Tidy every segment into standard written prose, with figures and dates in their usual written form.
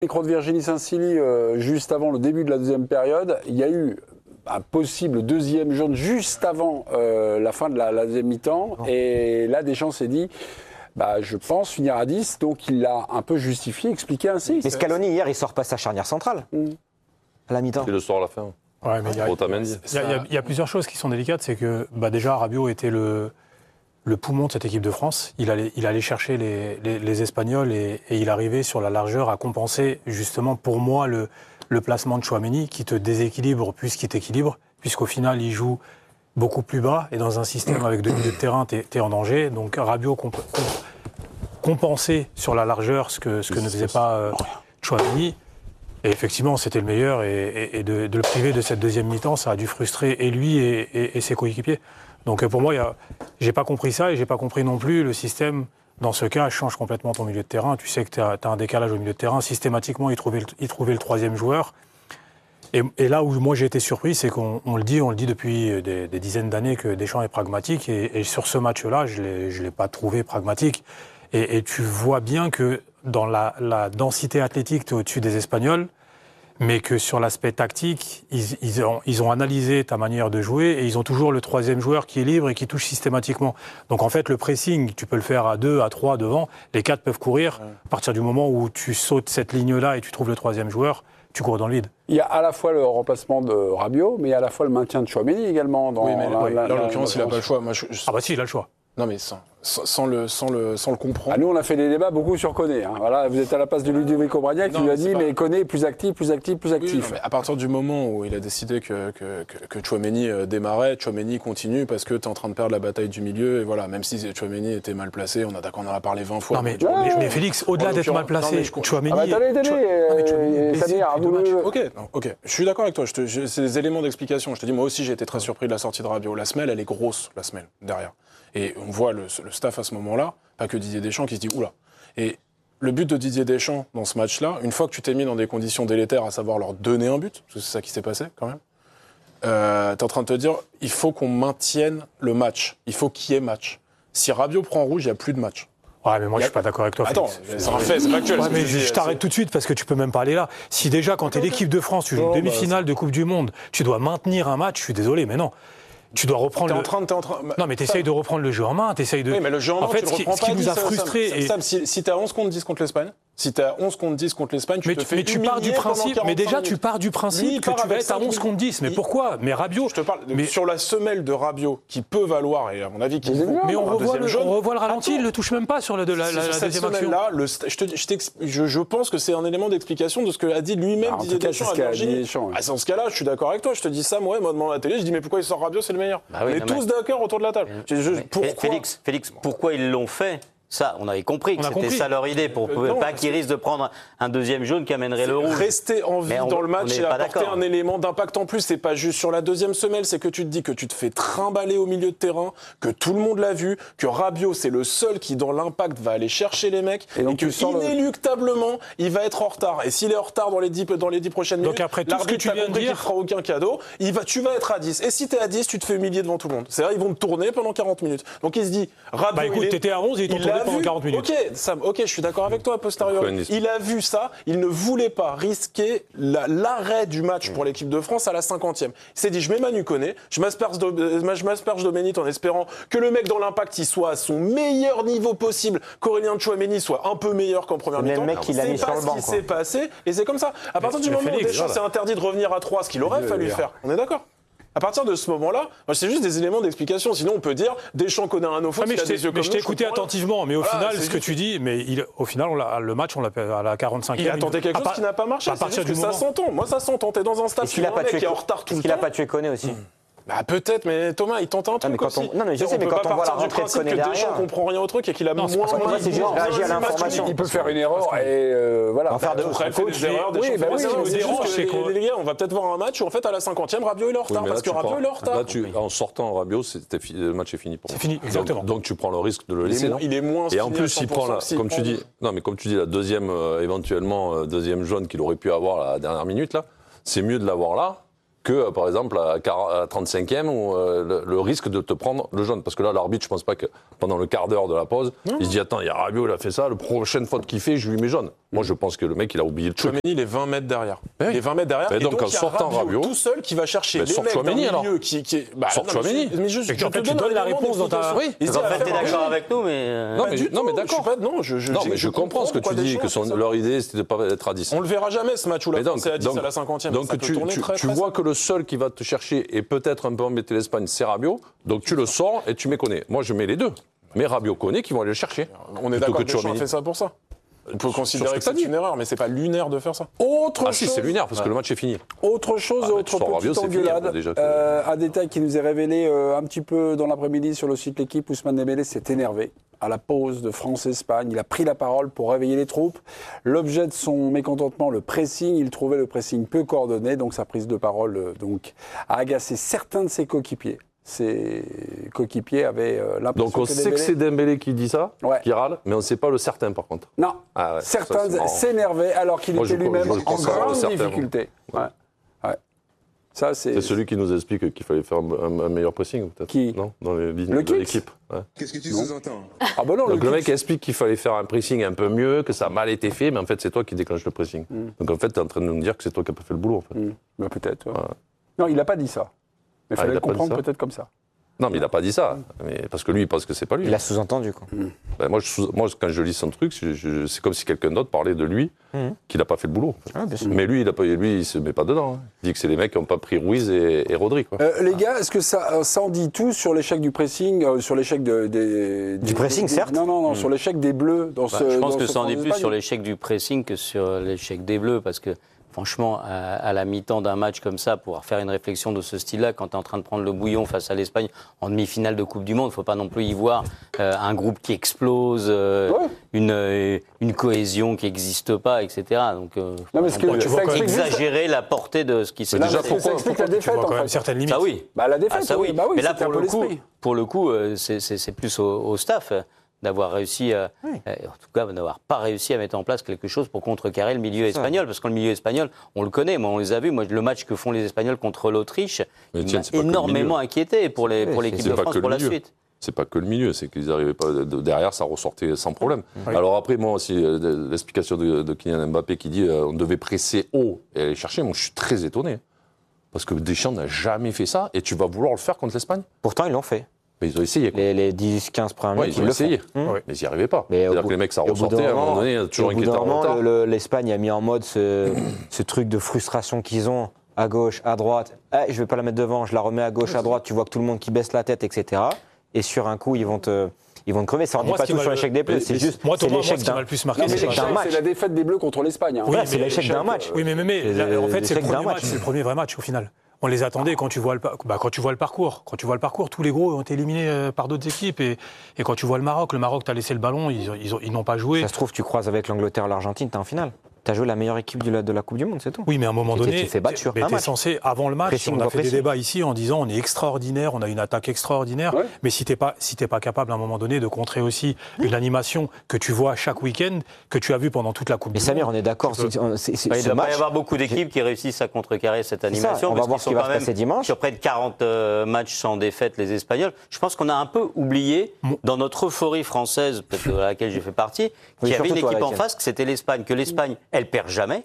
Micro de Virginie Saint-Silly, juste avant le début de la deuxième période, il y a eu un possible deuxième jaune juste avant la fin de la deuxième mi-temps. Et là, Deschamps s'est dit, je pense finir à 10. Donc il l'a un peu justifié, expliqué ainsi. Mais Scaloni, hier, il sort pas sa charnière centrale à la mi-temps. Et le sort à la fin. Ouais, mais il y a plusieurs choses qui sont délicates. C'est que déjà, Rabiot était le poumon de cette équipe de France. Il allait chercher les Espagnols et il arrivait sur la largeur à compenser justement pour moi le placement de Tchouaméni qui te déséquilibre puisqu'il t'équilibre, puisqu'au final il joue beaucoup plus bas et dans un système avec 2 milieux de terrain, t'es en danger. Donc Rabiot compensait sur la largeur ce que ne faisait pas Tchouaméni. Et effectivement, c'était le meilleur et de le priver de cette deuxième mi-temps, ça a dû frustrer et lui et ses coéquipiers. Donc pour moi, j'ai pas compris ça et j'ai pas compris non plus le système. Dans ce cas, change complètement ton milieu de terrain. Tu sais que tu as un décalage au milieu de terrain. Systématiquement, il trouvait le troisième joueur. Et là où moi j'ai été surpris, c'est qu'on le dit depuis des dizaines d'années que Deschamps est pragmatique. Et sur ce match-là, je l'ai pas trouvé pragmatique. Et tu vois bien que dans la densité athlétique, tu es au-dessus des Espagnols. Mais que sur l'aspect tactique, ils ont analysé ta manière de jouer et ils ont toujours le troisième joueur qui est libre et qui touche systématiquement. Donc en fait, le pressing, tu peux le faire à 2, à 3 devant. Les 4 peuvent courir. À partir du moment où tu sautes cette ligne-là et tu trouves le troisième joueur, tu cours dans le vide. Il y a à la fois le remplacement de Rabiot, mais il y a à la fois le maintien de Tchouaméni également. Oui, mais là, en l'occurrence, il n'a pas le choix. Ah bah si, il a le choix. Non, mais sans le comprendre. Nous, on a fait des débats beaucoup sur Koné. Voilà, vous êtes à la place de Ludovic Obraniak qui lui a dit mais Koné est plus actif. Oui, non, mais à partir du moment où il a décidé que Tchouaméni démarrait, Tchouaméni continue parce que tu es en train de perdre la bataille du milieu. Et voilà, même si Tchouaméni était mal placé, on en a parlé 20 fois. Non, mais Félix, au-delà d'être mal placé, Tchouaméni. Samir, Ok, je suis d'accord avec toi. C'est des éléments d'explication. Je te dis, moi aussi, j'ai été très surpris de la sortie de Rabiot. La semelle, elle est grosse, la semelle, derrière. Et on voit le staff à ce moment-là, pas que Didier Deschamps, qui se dit « Oula ». Et le but de Didier Deschamps dans ce match-là, une fois que tu t'es mis dans des conditions délétères, à savoir leur donner un but, parce que c'est ça qui s'est passé quand même, t'es en train de te dire « Il faut qu'on maintienne le match. Il faut qu'il y ait match. Si Rabiot prend rouge, il n'y a plus de match. » Ouais, mais moi, je suis pas d'accord avec toi. Attends, c'est un fait, c'est factuel. Ouais, mais je t'arrête tout de suite parce que tu peux même pas aller là. Si déjà, quand t'es l'équipe de France, tu joues une demi-finale de Coupe du Monde, tu dois maintenir un match, je suis désolé, mais non. Tu dois reprendre. Non, mais t'essayes de reprendre le jeu en main. T'essayes de. Oui, mais le jeu en main, fait, tu le reprends ce qui nous a frustrés. Sam, si t'es à 11 contre 10 contre l'Espagne, tu te fais mais tu pars du principe. Mais déjà, tu pars du principe que tu vas être à 11 contre 10. Mais pourquoi ? Mais Rabiot. Je te parle sur la semelle de Rabiot qui peut valoir, et à mon avis, qui vaut. Mais on revoit le ralenti, il ne touche même pas sur la deuxième action. Là, je pense que c'est un élément d'explication de ce que a dit lui-même Didier Deschamps à Virginie. Dans ce cas-là, je suis d'accord avec toi. Je te dis ça, moi, devant la télé, je dis mais pourquoi il sort Rabiot, c'est le meilleur. On est tous d'accord autour de la table. Félix, pourquoi ils l'ont fait ? Ça, on avait compris que c'était ça leur idée, pour pas qu'ils risquent de prendre un deuxième jaune qui amènerait le rouge. Rester en vie dans le match et apporter un élément d'impact en plus, c'est pas juste sur la deuxième semelle, c'est que tu te dis que tu te fais trimballer au milieu de terrain, que tout le monde l'a vu, que Rabiot, c'est le seul qui, dans l'impact, va aller chercher les mecs, et que inéluctablement, il va être en retard. Et s'il est en retard dans les 10 prochaines minutes, donc après tout ce que tu viens de dire, il fera aucun cadeau, tu vas être à 10. Et si t'es à 10, tu te fais humilier devant tout le monde. C'est-à-dire, ils vont te tourner pendant 40 minutes. Donc il se dit, Rabiot, écoute, t'étais à 11 et ils t'ont tourné pendant 40 minutes. Ok, Sam, je suis d'accord avec toi, a posteriori. Il a vu ça, il ne voulait pas risquer l'arrêt du match pour l'équipe de France à la 50e. Il s'est dit, je mets Manu Koné, je m'asperge Domenech en espérant que le mec dans l'impact, il soit à son meilleur niveau possible, qu'Aurélien Tchouaméni soit un peu meilleur qu'en première mi-temps. C'est pas ce qui s'est passé, et c'est comme ça. À partir du moment où Deschamps s'est interdit de revenir à 3, ce qu'il aurait fallu faire, on est d'accord ? À partir de ce moment-là, c'est juste des éléments d'explication. Sinon, on peut dire Deschamps connaît un homophobe. Je t'ai écouté attentivement, mais au final, ce que tu dis, au final, le match, on l'a fait à la 45e. Il a tenté quelque chose qui n'a pas marché. C'est juste que ça s'entend. Moi, ça s'entend. T'es dans un stade qui est en retard tout le temps. Est-ce qu'il a pas tué Koné aussi ? Peut-être, mais Thomas, il tente un truc aussi. Non, mais je sais, mais quand on voit la rentrée de Koné derrière... Deschamps comprend rien au truc et qu'il a moins... c'est juste réagir à l'information. Il peut faire une erreur et voilà. En faire de des erreurs. Les gars, on va peut-être voir un match où en fait à la 50e, Rabiot est en retard parce que Rabiot est en retard. Là, en sortant Rabiot, le match est fini pour moi. C'est fini, exactement. Donc tu prends le risque de le laisser. Il est moins. Et en plus, il prend comme tu dis, la deuxième, éventuellement deuxième jaune qu'il aurait pu avoir à la dernière minute là. C'est mieux de l'avoir là que, par exemple, à 35e, où, le risque de te prendre le jaune. Parce que là, l'arbitre, je pense pas que pendant le quart d'heure de la pause, il se dit, attends, il y a Rabiot, il a fait ça, la prochaine faute qu'il fait, je lui mets jaune. Moi, je pense que le mec, il a oublié le truc. Chouameni, il est 20 mètres derrière. Il est 20 mètres derrière. Et donc, en sortant Rabiot, tout seul qui va chercher les mecs dans le milieu qui est... Sors Chouameni. Mais juste, tu donnes la réponse dans ta... Oui, en fait, t'es d'accord avec nous, mais... Non, mais d'accord. Non, je comprends ce que tu dis, que leur idée, c'était de ne pas être à 10. On le verra jamais, ce match où la France est à 10 à la 50e. Donc tu vois que le seul qui va te chercher et peut-être un peu embêter l'Espagne, c'est Rabiot. Donc tu le sors et tu mets Koné. Moi, je mets les deux. Mais Rabiot, Koné, qui vont aller le chercher. On est d'accord que Deschamps a fait ça pour ça. On peut considérer que c'est une erreur, mais c'est pas lunaire de faire ça. Si, c'est lunaire, parce que le match est fini. Autre chose, autre petite engueulade. Un détail qui nous est révélé un petit peu dans l'après-midi sur le site L'Équipe, Ousmane Dembélé s'est énervé à la pause de France-Espagne. Il a pris la parole pour réveiller les troupes. L'objet de son mécontentement, le pressing, il trouvait le pressing peu coordonné, donc sa prise de parole a agacé certains de ses coéquipiers. Ses coéquipiers avaient l'impression donc on sait que c'est Dembélé qui dit ça, qui râle, mais on ne sait pas le certain par contre. Non, certains s'énervaient alors qu'il était lui-même en grande difficulté. Ça, c'est celui qui nous explique qu'il fallait faire un meilleur pressing, peut-être. Qui ? Non, dans les lignes de l'équipe. Qu'est-ce que tu sous-entends ? Donc le mec explique qu'il fallait faire un pressing un peu mieux, que ça a mal été fait, mais en fait c'est toi qui déclenche le pressing. Donc en fait tu es en train de nous dire que c'est toi qui n'as pas fait le boulot. En fait. Peut-être. Non, il n'a pas dit ça. Mais il fallait le comprendre peut-être comme ça. Non, mais il n'a pas dit ça. Mais parce que lui, il pense que c'est pas lui. Il a sous-entendu, quoi. Ben moi, quand je lis son truc, c'est comme si quelqu'un d'autre parlait de lui, qu'il n'a pas fait le boulot. En fait. Mais lui, il ne se met pas dedans. Il dit que c'est les mecs qui n'ont pas pris Ruiz et Rodri. Quoi. Les gars, est-ce que ça en dit tout sur l'échec du pressing, sur l'échec du pressing, certes. Non, sur l'échec des Bleus. Je pense que ça en dit plus sur l'échec du pressing que sur l'échec des Bleus, parce que franchement, à la mi-temps d'un match comme ça, pouvoir faire une réflexion de ce style-là, quand tu es en train de prendre le bouillon face à l'Espagne en demi-finale de Coupe du Monde, il ne faut pas non plus y voir un groupe qui explose, une cohésion qui n'existe pas, etc. Donc, tu vois exagérer la portée de ce qui s'est passé. Ça explique la défaite, en fait. Certaines limites. Ah oui. La défaite, oui. Mais là, pour le coup, l'esprit. C'est plus au staff d'avoir réussi, en tout cas d'avoir pas réussi à mettre en place quelque chose pour contrecarrer le milieu espagnol, parce que le milieu espagnol, on le connaît, on les a vus. Moi, le match que font les Espagnols contre l'Autriche, il m'a énormément inquiété pour l'équipe de France pour la suite. C'est pas que le milieu, c'est qu'ils n'arrivaient pas derrière, ça ressortait sans problème. Alors après, moi aussi, l'explication de Kylian Mbappé qui dit on devait presser haut et aller chercher, moi je suis très étonné. Parce que Deschamps n'a jamais fait ça, et tu vas vouloir le faire contre l'Espagne ? Pourtant, ils l'ont fait. Mais ils ont essayé. Quoi. Les 10-15 premiers minutes, ils ont essayé. Mais ils n'y arrivaient pas. C'est-à-dire que les mecs, ça ressortait, à un moment donné, il y a toujours un qui était en retard. L'Espagne a mis en mode ce truc de frustration qu'ils ont, à gauche, à droite. Je ne vais pas la mettre devant, je la remets à gauche, à droite, tu vois que tout le monde qui baisse la tête, etc. Et sur un coup, ils vont te crever. Ça ne dit pas tout sur l'échec des Bleus, c'est juste l'échec d'un match. C'est la défaite des Bleus contre l'Espagne. Oui, c'est l'échec d'un match. Oui, mais en fait, c'est le premier vrai match au final. On les attendait quand tu vois le parcours. Quand tu vois le parcours, tous les gros ont été éliminés par d'autres équipes. Et quand tu vois le Maroc t'as laissé le ballon, ils n'ont pas joué. Ça se trouve, tu croises avec l'Angleterre, l'Argentine, t'es en finale. T'as joué la meilleure équipe de la Coupe du Monde, c'est tout. Oui, mais à un moment donné, t'es censé, avant le match, on a fait des débats ici en disant on est extraordinaire, on a une attaque extraordinaire, mais si t'es pas capable à un moment donné de contrer aussi une animation que tu vois chaque week-end, que tu as vu pendant toute la Coupe du Monde. Mais Samir, on est d'accord. Il ne doit pas y avoir beaucoup d'équipes qui réussissent à contrecarrer cette animation. On va voir ce qui va se passer dimanche. Sur près de 40 matchs sans défaite, les Espagnols. Je pense qu'on a un peu oublié, dans notre euphorie française, peut-être de laquelle j'ai fait partie, qu'il y avait une équipe en face, que c'était l'Espagne. Que l'Espagne, elle perd jamais,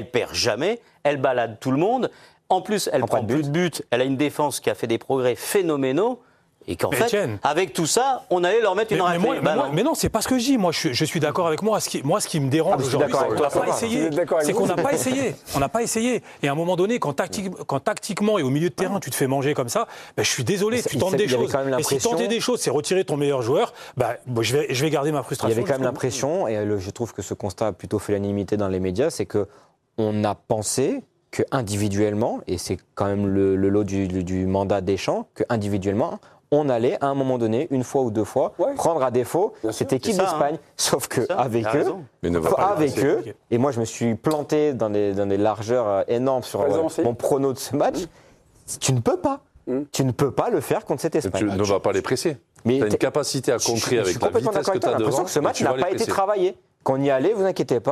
elle balade tout le monde. En plus, elle prend plus de buts, elle a une défense qui a fait des progrès phénoménaux. Et qu'en fait, avec tout ça, on allait leur mettre une raclée. Mais non, c'est pas ce que je dis. Moi, je suis d'accord avec moi. Ce qui me dérange aujourd'hui, c'est qu'on n'a pas essayé. C'est qu'on n'a pas essayé. On n'a pas essayé. Et à un moment donné, quand tactiquement et au milieu de terrain, tu te fais manger comme ça, je suis désolé, tu tentes des choses. Et si tenter des choses, c'est retirer ton meilleur joueur, je vais garder ma frustration. Il y avait quand même l'impression, et je trouve que ce constat a plutôt fait l'unanimité dans les médias, c'est qu'on a pensé que individuellement, et c'est quand même le lot du mandat Deschamps, que individuellement, on allait, à un moment donné, une fois ou deux fois, prendre à défaut cette équipe d'Espagne. Sauf qu'avec eux, et moi je me suis planté dans des largeurs énormes sur mon prono de ce match, tu ne peux pas. Tu ne peux pas le faire contre cette Espagne. Tu ne vas pas les presser. Tu as une capacité à contrer avec la vitesse que tu as devant. J'ai l'impression que ce match n'a pas été travaillé. Qu'on y allait, vous inquiétez pas,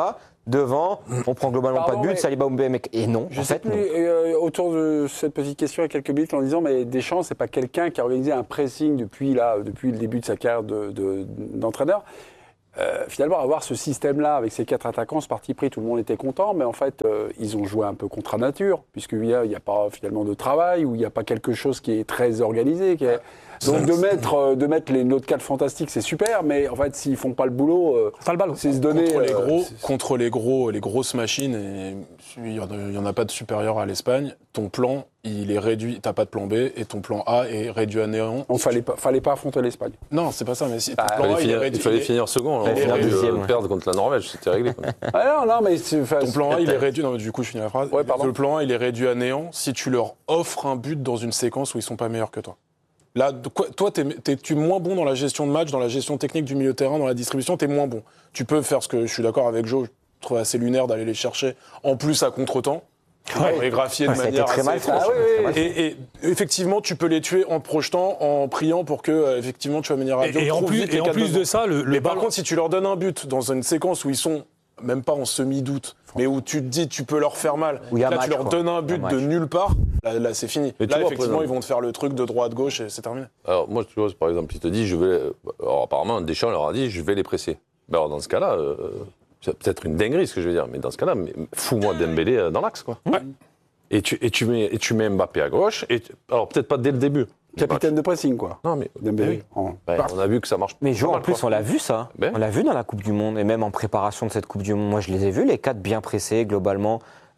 devant, on prend globalement pas de but, Saliba ou Mbembe. Et non, Je en sais fait, plus, autour de cette petite question, il y a quelques minutes, en disant, mais Deschamps, c'est pas quelqu'un qui a organisé un pressing depuis le début de sa carrière d'entraîneur. Finalement, avoir ce système-là avec ces 4 attaquants, ce parti pris, tout le monde était content, mais en fait, ils ont joué un peu contre nature, puisqu'il n'y a pas finalement de travail, ou il n'y a pas quelque chose qui est très organisé. Donc de mettre les notes 4 fantastiques, c'est super, mais en fait, s'ils font pas le boulot, c'est se donner... Contre les grosses machines, et il y en a pas de supérieur à l'Espagne, ton plan, il est réduit, t'as pas de plan B, et ton plan A est réduit à néant. On fallait pas affronter l'Espagne. Non, c'est pas ça, mais si ton plan A, il fallait finir second, perdre contre la Norvège, c'était réglé. Non, mais ton plan A, il est réduit, non, du coup, je finis la phrase. Ouais, pardon. Le plan A, il est réduit à néant si tu leur offres un but dans une séquence où ils sont pas meilleurs que toi. Là, toi, tu es moins bon dans la gestion de match, dans la gestion technique du milieu de terrain, dans la distribution, tu es moins bon. Tu peux faire ce que je suis d'accord avec Joe, je trouve assez lunaire d'aller les chercher, en plus à contre-temps, et graffier de manière très mal assez... Et effectivement, tu peux les tuer en projetant, en priant pour que, effectivement, tu vas venir à Et en plus de ça, Mais par contre, si tu leur donnes un but dans une séquence où ils sont même pas en semi-doute, mais où tu te dis tu peux leur faire mal, là tu leur donnes un but de nulle part, là c'est fini. Mais là effectivement ils vont te faire le truc de droite-gauche et c'est terminé. Alors moi tu vois par exemple il te dit alors apparemment Deschamps leur a dit je vais les presser. Ben alors dans ce cas-là, c'est peut-être une dinguerie ce que je veux dire, mais dans ce cas-là, fous-moi Dembélé dans l'axe quoi. Ouais. Et tu mets Mbappé à gauche, alors peut-être pas dès le début. Capitaine de pressing, quoi. Non, mais Dembélé. on a vu que ça marche. Mais en plus, on l'a vu ça. On l'a vu dans la Coupe du Monde et même en préparation de cette Coupe du Monde. Moi, je les ai vus, les 4 bien pressés globalement.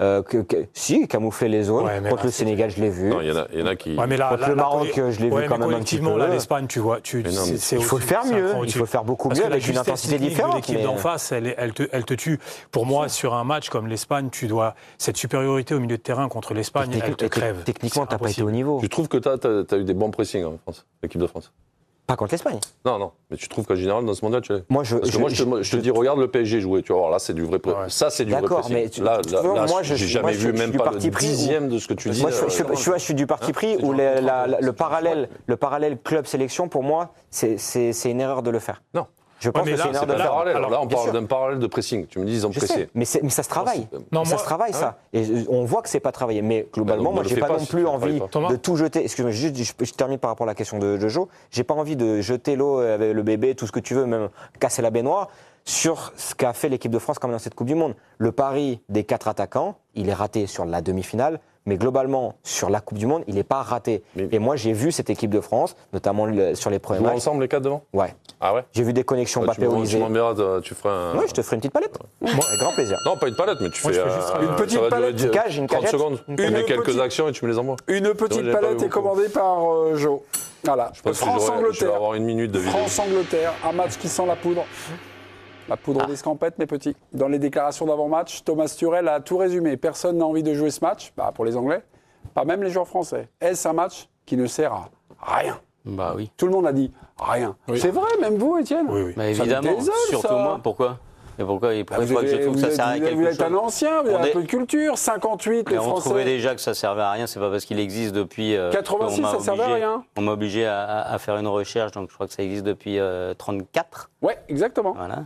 Camoufler les zones. Contre le Sénégal, je l'ai vu. Non, il y en a qui. Contre le Maroc, je l'ai vu quand même un petit peu. Là, l'Espagne, tu vois, il faut le faire mieux. Il faut le faire beaucoup mieux avec une intensité différente. L'équipe d'en face, elle te tue. Pour moi, sur un match comme l'Espagne, cette supériorité au milieu de terrain contre l'Espagne, elle te crève. Techniquement, t'as pas été au niveau. Tu trouves que t'as eu des bons pressings en France, l'équipe de France? Pas contre l'Espagne. Non, mais tu trouves qu'en général, dans ce mondial, tu l'as. Parce que moi, je te dis, regarde le PSG jouer, tu vas voir, là, c'est du vrai pressing. Ouais. Ça, c'est du vrai pressing. Là, j'ai jamais vu même pas le dixième de ce que tu dis. Moi, je suis du parti pris où le parallèle club-sélection, pour moi, c'est une erreur de le faire. Non. Je pense que c'est une erreur de le faire. Là, on parle d'un parallèle de pressing. Tu me dis, ils ont pressé. Mais ça se travaille. Ça se travaille, ça. Et on voit que c'est pas travaillé. Mais globalement, moi, j'ai pas non plus envie de tout jeter. Excuse-moi, je termine par rapport à la question de Joe. J'ai pas envie de jeter l'eau avec le bébé, tout ce que tu veux, même casser la baignoire, sur ce qu'a fait l'équipe de France quand même dans cette Coupe du Monde. Le pari des 4 attaquants, il est raté sur la demi-finale. Mais globalement, sur la Coupe du Monde, il n'est pas raté. Et moi, j'ai vu cette équipe de France, notamment sur les premiers matchs. Ensemble, les 4 devant ? Ouais. Ah ouais ? J'ai vu des connexions Mbappé-Olysée. Tu m'enverras, tu feras un... Oui, je te ferai une petite palette. Avec grand plaisir. Non, pas une palette, mais tu fais une petite palette. Une 30 secondes. Tu mets quelques actions et tu me les envoies. Une petite palette est commandée par Joe. Voilà. France-Angleterre. Je vais avoir une minute de vidéo. France-Angleterre, un match qui sent la poudre. La poudre d'escampette, mes petits. Dans les déclarations d'avant-match, Thomas Tuchel a tout résumé. Personne n'a envie de jouer ce match, pour les Anglais. Pas même les joueurs français. Est-ce un match qui ne sert à rien? Bah oui. Tout le monde a dit rien. Oui. C'est vrai, même vous, Étienne? Oui. Bah évidemment, surtout moi. Pourquoi? Et pourquoi je trouve que ça sert à quelque chose? Vous êtes un ancien, vous avez un peu de culture. 58, les Français. On trouvait déjà que ça servait à rien. C'est pas parce qu'il existe depuis. 86, ça servait à rien. On m'a obligé à faire une recherche, donc je crois que ça existe depuis 34. Ouais, exactement. Voilà.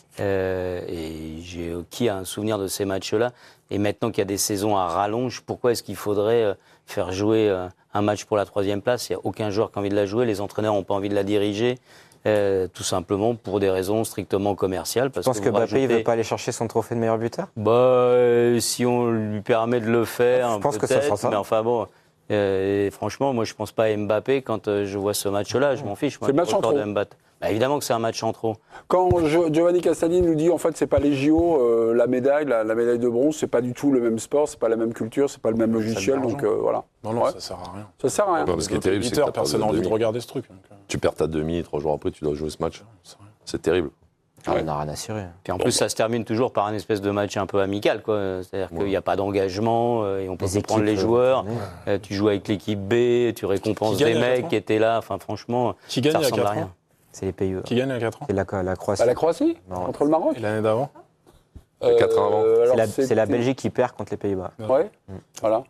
Et qui a un souvenir de ces matchs-là? Et maintenant qu'il y a des saisons à rallonge, pourquoi est-ce qu'il faudrait faire jouer un match pour la 3e place? Il n'y a aucun joueur qui a envie de la jouer, les entraîneurs n'ont pas envie de la diriger, tout simplement pour des raisons strictement commerciales. Je pense que Mbappé ne veut pas aller chercher son trophée de meilleur buteur? Si on lui permet de le faire, je pense que ça sera ça. Mais enfin bon... franchement, moi je pense pas à Mbappé quand je vois ce match-là, je m'en fiche. C'est le match en trop. Évidemment que c'est un match en trop. Quand Giovanni Castellini nous dit en fait c'est pas les JO, la médaille de bronze, c'est pas du tout le même sport, c'est pas la même culture, c'est pas le même logiciel, donc voilà. Non, ça sert à rien. Ça sert à rien. Ce qui est terrible, c'est que personne n'a envie de regarder ce truc. Tu perds ta demi, 3 jours après, tu dois jouer ce match. C'est terrible. On n'a rien assuré. Puis en plus, ça se termine toujours par un espèce de match un peu amical, quoi. C'est-à-dire qu'il n'y a pas d'engagement et on peut prendre les joueurs. Tu joues avec l'équipe B, tu récompenses des mecs qui étaient là. Enfin, franchement, qui gagne ça ressemble à rien. C'est les pays. Qui gagne à 4 ans? C'est la Croatie. La Croatie contre le Maroc. Et l'année d'avant? 4 ans avant. C'est la Belgique qui perd contre les Pays-Bas. Ouais. Voilà.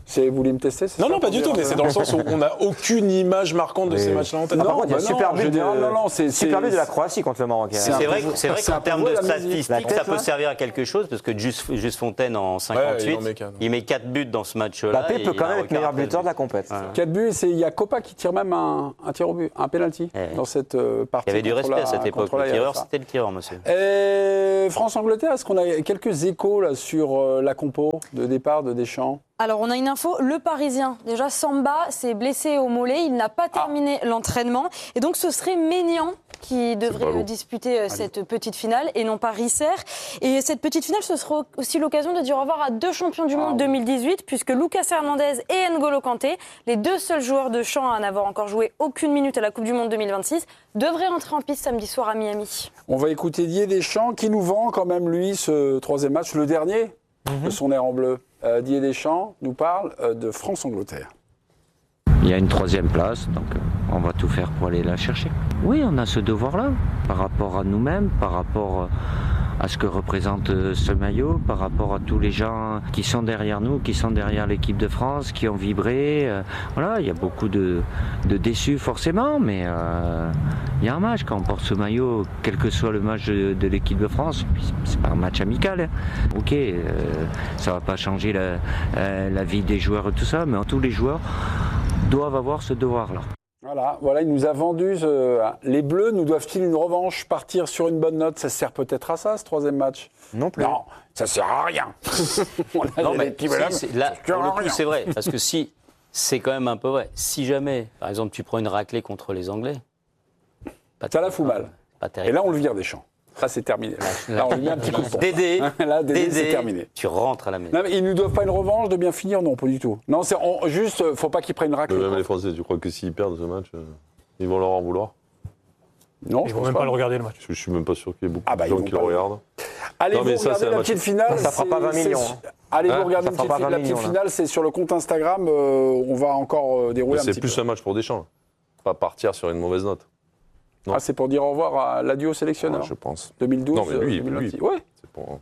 Vous voulez me tester Non, pas du tout, mais c'est dans le sens où on n'a aucune image marquante de ces matchs-là en tête. Par contre, il y a super but super but de la Croatie contre le Maroc. C'est vrai qu'en termes de statistiques, ça peut servir à quelque chose, parce que Juste Fontaine, en 58, il met 4 buts dans ce match-là. Mbappé peut quand même être meilleur buteur de la compétition. 4 buts, et il y a Copa qui tire même un tir au but, un penalty dans cette partie. Il y avait du respect à cette époque. Le tireur, c'était le tireur, monsieur. France-Angleterre, est-ce qu'on a quelques échos là, sur la compo de départ de Deschamps? Alors, on a une info, le Parisien, déjà Samba s'est blessé au mollet, il n'a pas terminé l'entraînement. Et donc, ce serait Maignan qui devrait disputer cette petite finale et non pas Risser. Et cette petite finale, ce sera aussi l'occasion de dire au revoir à 2 champions du monde 2018, puisque Lucas Hernandez et N'Golo Kanté, les 2 seuls joueurs de champ à n'avoir encore joué aucune minute à la Coupe du Monde 2026, devraient entrer en piste samedi soir à Miami. On va écouter Didier Deschamps qui nous vend quand même, lui, ce 3e match, le dernier de son air en bleu. Didier Deschamps nous parle de France-Angleterre. Il y a une 3e place, donc on va tout faire pour aller la chercher. Oui, on a ce devoir-là, par rapport à nous-mêmes, par rapport à ce que représente ce maillot, par rapport à tous les gens qui sont derrière nous, qui sont derrière l'équipe de France, qui ont vibré. Voilà, il y a beaucoup de déçus forcément, mais il y a un match quand on porte ce maillot, quel que soit le match de l'équipe de France, c'est pas un match amical. Ok, ça va pas changer la vie des joueurs et tout ça, mais tous les joueurs doivent avoir ce devoir-là. Voilà, il nous a vendu. Les Bleus nous doivent-ils une revanche, partir sur une bonne note? Ça sert peut-être à ça, ce 3e match? Non plus. Non, ça sert à rien. Non, mais là, pour le coup, c'est vrai, parce que si, c'est quand même un peu vrai. Si jamais, par exemple, tu prends une raclée contre les Anglais, ça la fout mal. Pas terrible. Et là, on le vire Deschamps. Là, c'est terminé. Là, on lui met un petit coup de pompe. Dédé, c'est terminé. Tu rentres à la maison. Non, mais ils ne nous doivent pas une revanche de bien finir? Non, pas du tout. Non, juste, faut pas qu'ils prennent une raclée. Même les Français, tu crois que s'ils perdent ce match, ils vont leur en vouloir? Non, ils vont même pas le regarder le match. Je suis même pas sûr qu'il y ait beaucoup de gens qui le regardent. Allez, vous regardez la petite finale. Ça fera pas 20 millions. Allez, vous regardez la petite finale, c'est sur le compte Instagram. On va encore dérouler un petit peu. C'est plus un match pour Deschamps. Pas partir sur une mauvaise note. Ah, c'est pour dire au revoir à l'adieu sélectionneur. Ouais, je pense. 2012. Non, mais lui. Ouais. C'est pour...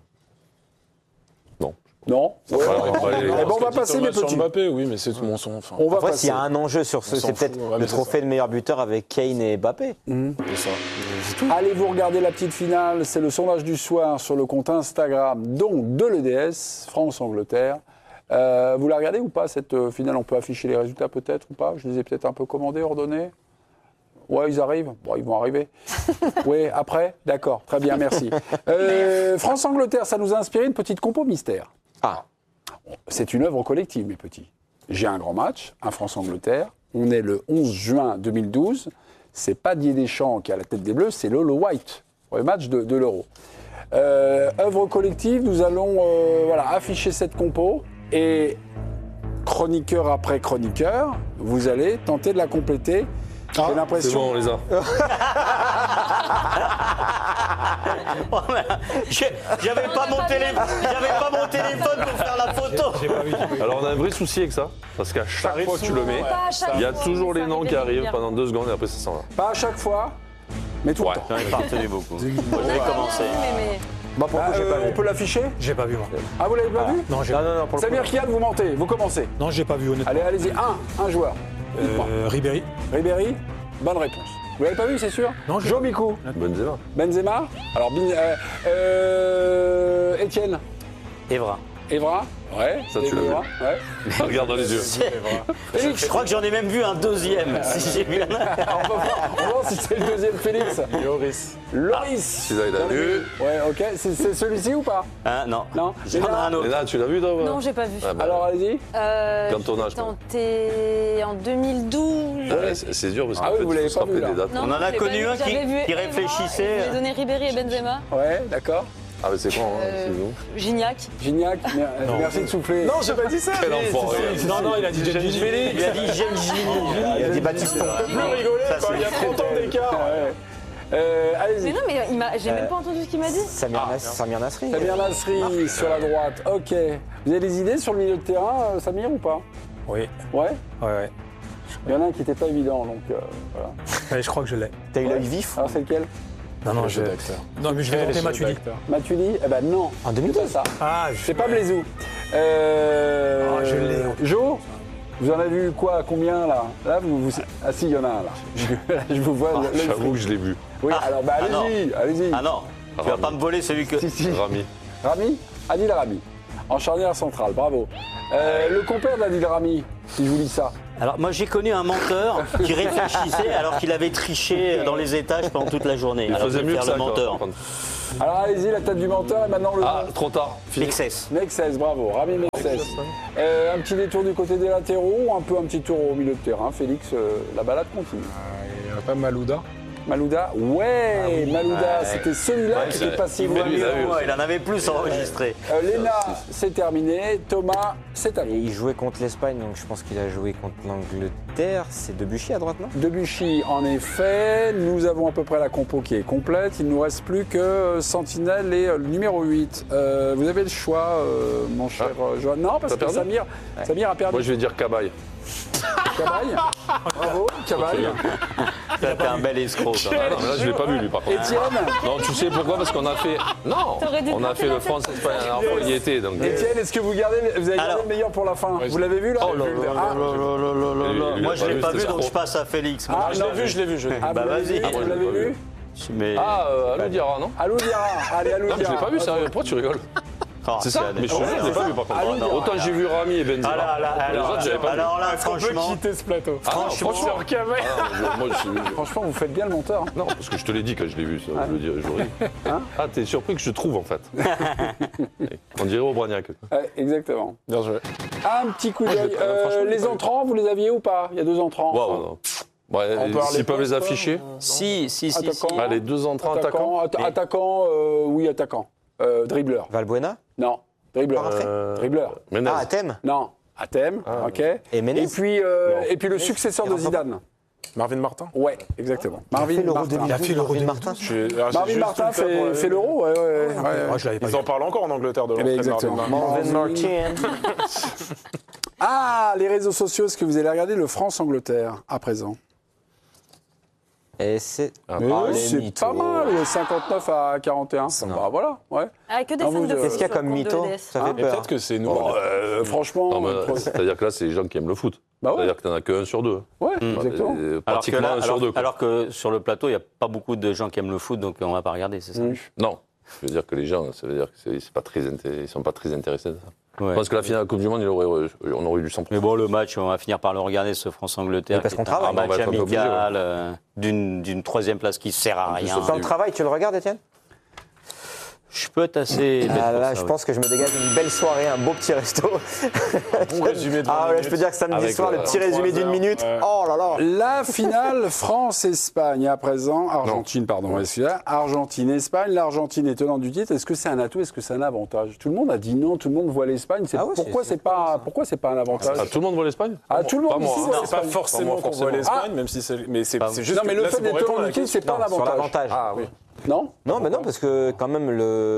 Non. Non. On va passer les petits. Mbappé, oui, mais c'est tout mon son. On va passer. S'il y a un enjeu sur ce, c'est peut-être le trophée de meilleur buteur avec Kane et Mbappé. C'est ça. Allez, vous regardez la petite finale. C'est le sondage du soir sur le compte Instagram, donc de l'EDS, France-Angleterre. Vous la regardez ou pas, cette finale? On peut afficher les résultats peut-être ou pas? Je les ai peut-être un peu commandés, ordonnés. Ouais, ils arrivent. Bon, ils vont arriver. Oui, après? D'accord, très bien, merci. France-Angleterre, ça nous a inspiré une petite compo mystère. Ah. C'est une œuvre collective, mes petits. J'ai un grand match, un France-Angleterre. On est le 11 juin 2012. C'est pas Didier Deschamps qui est à la tête des Bleus, c'est Lolo White, pour le match de l'Euro. Œuvre collective, nous allons afficher cette compo. Et chroniqueur après chroniqueur, vous allez tenter de la compléter. J'ai l'impression. C'est bon, on les a. J'avais pas mon téléphone pour faire la photo. Alors on a un vrai souci avec ça, parce qu'à chaque fois que tu le mets, il y a toujours les noms qui arrivent pendant 2 secondes et après ça s'en va. Pas à chaque fois, mais tout le temps. J'en ai pas retenu beaucoup. Je vais commencer. On peut l'afficher? J'ai pas vu, moi. Ah, vous l'avez pas vu? Non, j'ai pas vu. Samir Kian, vous mentez, vous commencez. Non, j'ai pas vu, honnêtement. Allez-y, un joueur. Ribéry. Ribéry, bonne réponse. Vous l'avez pas vu, c'est sûr? Non, Joe Mikou. Benzema. Benzema. Alors, Etienne. Evra. Evra. Ouais. Ça, tu l'as vu. Ouais. Regarde dans les yeux. Je crois que j'en ai même vu un deuxième. Si j'ai vu on va voir si c'est le deuxième Félix. Loris. Celui-là, il a vu. Ouais, ok. C'est celui-ci ou pas? Non. Non. J'en ai un autre. Et là, tu l'as vu, toi? Non, j'ai pas vu. Ah, bah, Alors, allez-y. Cantona, je crois. Tenté en 2012. Ouais, c'est dur parce qu'en Ah oui, fait, vous il l'avez faut se pas vu, rappeler là. des dates. Non, On en a connu un qui réfléchissait. Je vais donner Ribéry et Benzema. Ouais, d'accord. Ah, mais c'est con, hein, c'est nous. Gignac. Gignac, merci de souffler. Non, j'ai pas dit ça. Quel enfoiré. Non, il a dit Gilles Félix. Il a dit Gilles. Il a dit Baptiston. Plus rigoler, quoi. Il y a 30 ans d'écart. Allez-y. Mais non, mais j'ai même pas entendu ce qu'il m'a dit. Samir Nasri. Samir Nasri sur la droite. Ok. Vous avez des idées sur le milieu de terrain, Samir, ou pas? Oui. Ouais. Ouais. Il y en a un qui n'était pas évident, donc voilà. Ouais, je crois que je l'ai. T'as eu l'œil vif? Alors, c'est lequel? Non, mais je vais tenter Matuidi. Matuidi? Eh ben non. En 2012. C'est pas ça. Ah, C'est pas Blaisou. Je l'ai. Jo, vous en avez vu quoi, combien là? Là, ah si, il y en a un là. Je vous vois. J'avoue que je l'ai vu. Oui, alors bah, allez-y. Ah non, tu vas pas me voler celui que... Si. Rami. Adil Rami. En charnière centrale, bravo. Le compère d'Adil Rami, si je vous lis ça. Alors moi j'ai connu un menteur qui réfléchissait alors qu'il avait triché dans les étages pendant toute la journée. Il faisait mieux que ça, le menteur. Alors allez-y, la tête du menteur et maintenant le... Ah, trop tard. Mexès. Mexès, bravo. Rami Mexès. Un petit détour du côté des latéraux, un petit tour au milieu de terrain. Félix, la balade continue. Il n'y a pas Malouda. Malouda, Malouda, c'était celui-là qui était passé loin. Il en avait plus enregistré. Léna, c'est terminé. Thomas, c'est à Et vous. il jouait contre l'Espagne, donc je pense qu'il a joué contre l'Angleterre. C'est Debuchy à droite, non? Debuchy, en effet. Nous avons à peu près la compo qui est complète. Il ne nous reste plus que Sentinelle et le numéro 8. Vous avez le choix, mon cher Johan. Non, parce que Samir a perdu. Moi, je vais dire Cabaye. Cabaye. Bravo, Cabaye. T'es un bel escroc. Quand même. Ah non, mais là, je l'ai pas vu, lui, par contre. Étienne. Non, tu sais pourquoi? Parce qu'on a fait... Non, on a fait le France-Espagne la dernière fois, il y était. Donc... Étienne, est-ce que vous avez gardé le meilleur pour la fin? Vous l'avez vu là? Moi je l'ai pas vu, donc je passe à Félix. Ah, Je l'ai vu. Ah, Bah, vous l'avez vas-y. vu? Vous l'avez vu? Mais... Alou Diarra, non? Alou Diarra. Allez, Alou Non, mais je Diarra. l'ai pas vu, sérieux. Pourquoi tu rigoles? C'est ça? Mais je l'ai pas vu, par contre. Alou Diarra. Autant j'ai vu Rami et Benzema. Les autres, j'avais pas vu. Alors là, franchement... quitter ce plateau. Franchement, Franchement, vous faites bien le monteur. Non, parce que je te l'ai dit quand je l'ai vu, ça, je le dis. Ah, t'es surpris que je trouve, en fait. On dirait Aubragnac. Exactement. Bien joué. Un petit coup d'œil. Les entrants, vous les aviez ou pas? Il y a 2 entrants. Wow. Ouais, s'ils peuvent les afficher. Si. Attaquant. Allez, 2 entrants attaquants. Attaquant, oui, attaquant. Dribbleur. Valbuena? Non. Dribbleur. Pas rentré Dribbleur. Menez. Ah, Thème? Non. À thème, ok. Et Menez? Et puis le successeur de Zidane. Marvin Martin. Ouais, exactement. Marvin Martin. Il a fait l'Euro 2012. Martin. Marvin Martin fait l'Euro, ouais. Moi, je l'avais pas Ils vu. en parlent encore en Angleterre de l'entrée de exactement. Marvin Martin. Ah, les réseaux sociaux, est-ce que vous allez regarder le France-Angleterre à présent? Et c'est... C'est pas mal, 59 à 41. Bah voilà, ouais. Avec que des Non, fans vous, de foot. Qu'est-ce qu'il y a comme compte de mytho? DS. Ça fait Mais peur. peut-être que c'est nous. Franchement, Non, mais c'est-à-dire que là, c'est les gens qui aiment le foot. Bah ouais. C'est-à-dire que t'en as que 1 sur 2. ouais, exactement. Pratiquement 1 sur 2. Alors que sur le plateau, il n'y a pas beaucoup de gens qui aiment le foot, donc on ne va pas regarder, c'est ça? Non. Je veux dire que les gens, ça veut dire qu'ils ne sont pas très intéressés de ça. Ouais. Je pense que la finale de la Coupe du Monde, on aurait eu du 100%. Mais bon, le match, on va finir par le regarder, ce France-Angleterre. Oui, parce qu'on qui est un travaille. match On va être un peu amical, d'une 3e place qui ne sert à rien. Dans le travail, tu le regardes, Étienne? Je peux être assez... bête Ah pour là, ça, je oui. pense que je me dégage une belle soirée, un beau petit resto. Bon résumé de 20 Ah ouais, je minutes. peux dire que samedi Avec, soir, le petit résumé d'une 3 heures, minute. ouais. Oh là là. La finale France-Espagne à présent. Argentine, pardon, excusez-moi. Argentine-Espagne. L'Argentine est tenante du titre. Est-ce que c'est un atout? Est-ce que c'est un avantage? Tout le monde a dit non. Tout le monde voit l'Espagne. Ah ouais, pourquoi c'est pas un avantage? Ah, tout le monde voit l'Espagne? Ah, tout le monde Pas moi, ici hein. voit C'est pas l'Espagne. forcément qu'on voit l'Espagne, même si c'est. Mais c'est juste. Non, mais le là, fait c'est pour d'être répondre tenant à la du titre, c'est question. pas un Sur avantage. l'avantage. Ah oui. Non? Non, mais non, parce que quand même,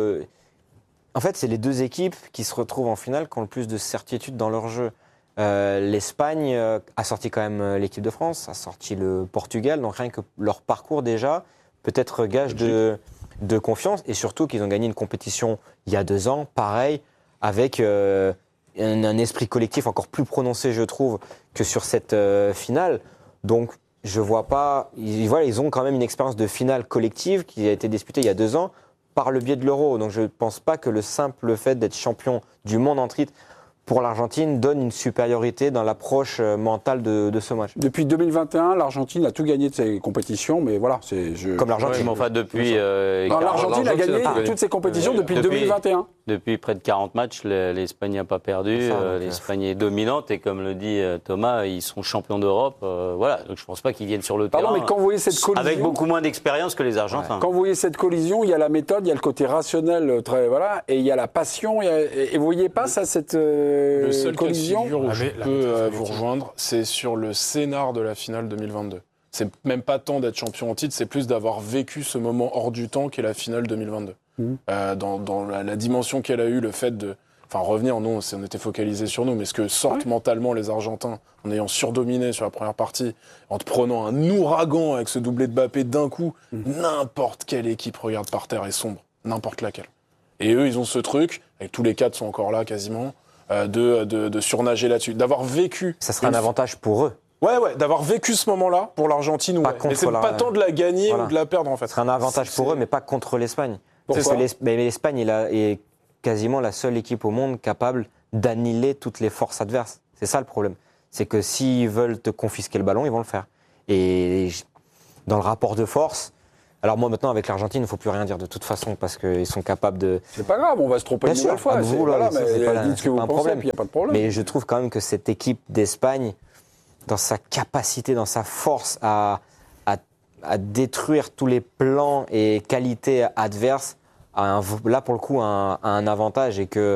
en fait, c'est les 2 équipes qui se retrouvent en finale qui ont le plus de certitude dans leur jeu. L'Espagne a sorti quand même l'équipe de France, a sorti le Portugal, donc rien que leur parcours déjà peut être gage de confiance, et surtout qu'ils ont gagné une compétition il y a 2 ans, pareil, avec un esprit collectif encore plus prononcé, je trouve, que sur cette finale. Donc, je vois pas. Ils ont quand même une expérience de finale collective qui a été disputée il y a 2 ans par le biais de l'Euro. Donc, je ne pense pas que le simple fait d'être champion du monde en titre pour l'Argentine donne une supériorité dans l'approche mentale de ce match. Depuis 2021, l'Argentine a tout gagné de ses compétitions, mais voilà, Comme l'Argentine. Mais enfin, depuis... Non, l'Argentine a gagné tout gagné. toutes ses compétitions depuis Depuis- 2021. Depuis près de 40 matchs, l'Espagne n'a pas perdu. C'est ça, donc, L'Espagne est dominante et comme le dit Thomas, ils sont champions d'Europe. Voilà, donc je ne pense pas qu'ils viennent sur le Pardon, terrain mais quand vous voyez cette collision, avec beaucoup moins d'expérience que les Argentins. quand vous voyez cette collision, il y a la méthode, il y a le côté rationnel, très voilà, et il y a la passion. Et vous voyez pas ça, cette Le seul cas de collision? figure où Ah, je mais la peux méthode vous collective. rejoindre, c'est sur le scénar de la finale 2022. C'est même pas tant d'être champion en titre, c'est plus d'avoir vécu ce moment hors du temps qu'est la finale 2022. Dans la dimension qu'elle a eue, le fait de... Enfin, revenir, non, on était focalisé sur nous, mais ce que sortent mentalement les Argentins, en ayant surdominé sur la première partie, en te prenant un ouragan avec ce doublé de Mbappé d'un coup, n'importe quelle équipe regarde par terre et sombre, n'importe laquelle. Et eux, ils ont ce truc, avec tous les 4 sont encore là quasiment, de surnager là-dessus. D'avoir vécu... Ça serait un avantage pour eux. Ouais, d'avoir vécu ce moment-là pour l'Argentine. Mais c'est pas tant de la gagner ou de la perdre, en fait. Ce serait un avantage pour eux, mais pas contre l'Espagne. Pourquoi ? Mais l'Espagne est quasiment la seule équipe au monde capable d'annihiler toutes les forces adverses. C'est ça le problème. C'est que s'ils veulent te confisquer le ballon, ils vont le faire. Et dans le rapport de force... Alors moi maintenant avec l'Argentine, il ne faut plus rien dire de toute façon parce qu'ils sont capables de... C'est pas grave, on va se tromper une nouvelle fois. Dites ce que vous pensez, puis il n'y a pas de problème. Mais je trouve quand même que cette équipe d'Espagne, dans sa capacité, dans sa force à détruire tous les plans et qualités adverses, là pour le coup a un avantage et que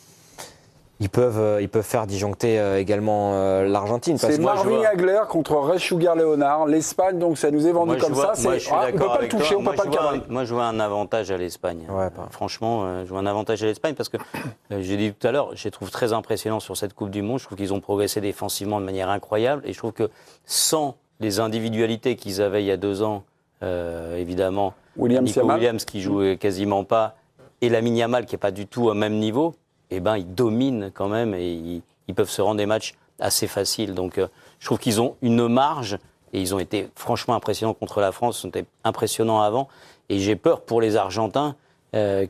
ils peuvent faire disjoncter également l'Argentine. C'est Marvin Hagler contre Ray Sugar Leonard. L'Espagne, donc ça nous est vendu comme ça. On ne peut pas le toucher, on ne peut pas le cadrer. Moi, je vois un avantage à l'Espagne. Franchement, je vois un avantage à l'Espagne parce que, j'ai dit tout à l'heure, je les trouve très impressionnants sur cette Coupe du Monde. Je trouve qu'ils ont progressé défensivement de manière incroyable. Et je trouve que sans les individualités qu'ils avaient il y a 2 ans, évidemment, Nico Williams qui joue quasiment pas, et Lamine Yamal qui n'est pas du tout au même niveau, ils dominent quand même et ils peuvent se rendre des matchs assez faciles. Donc je trouve qu'ils ont une marge et ils ont été franchement impressionnants contre la France, ils ont été impressionnants avant. Et j'ai peur pour les Argentins qu'ils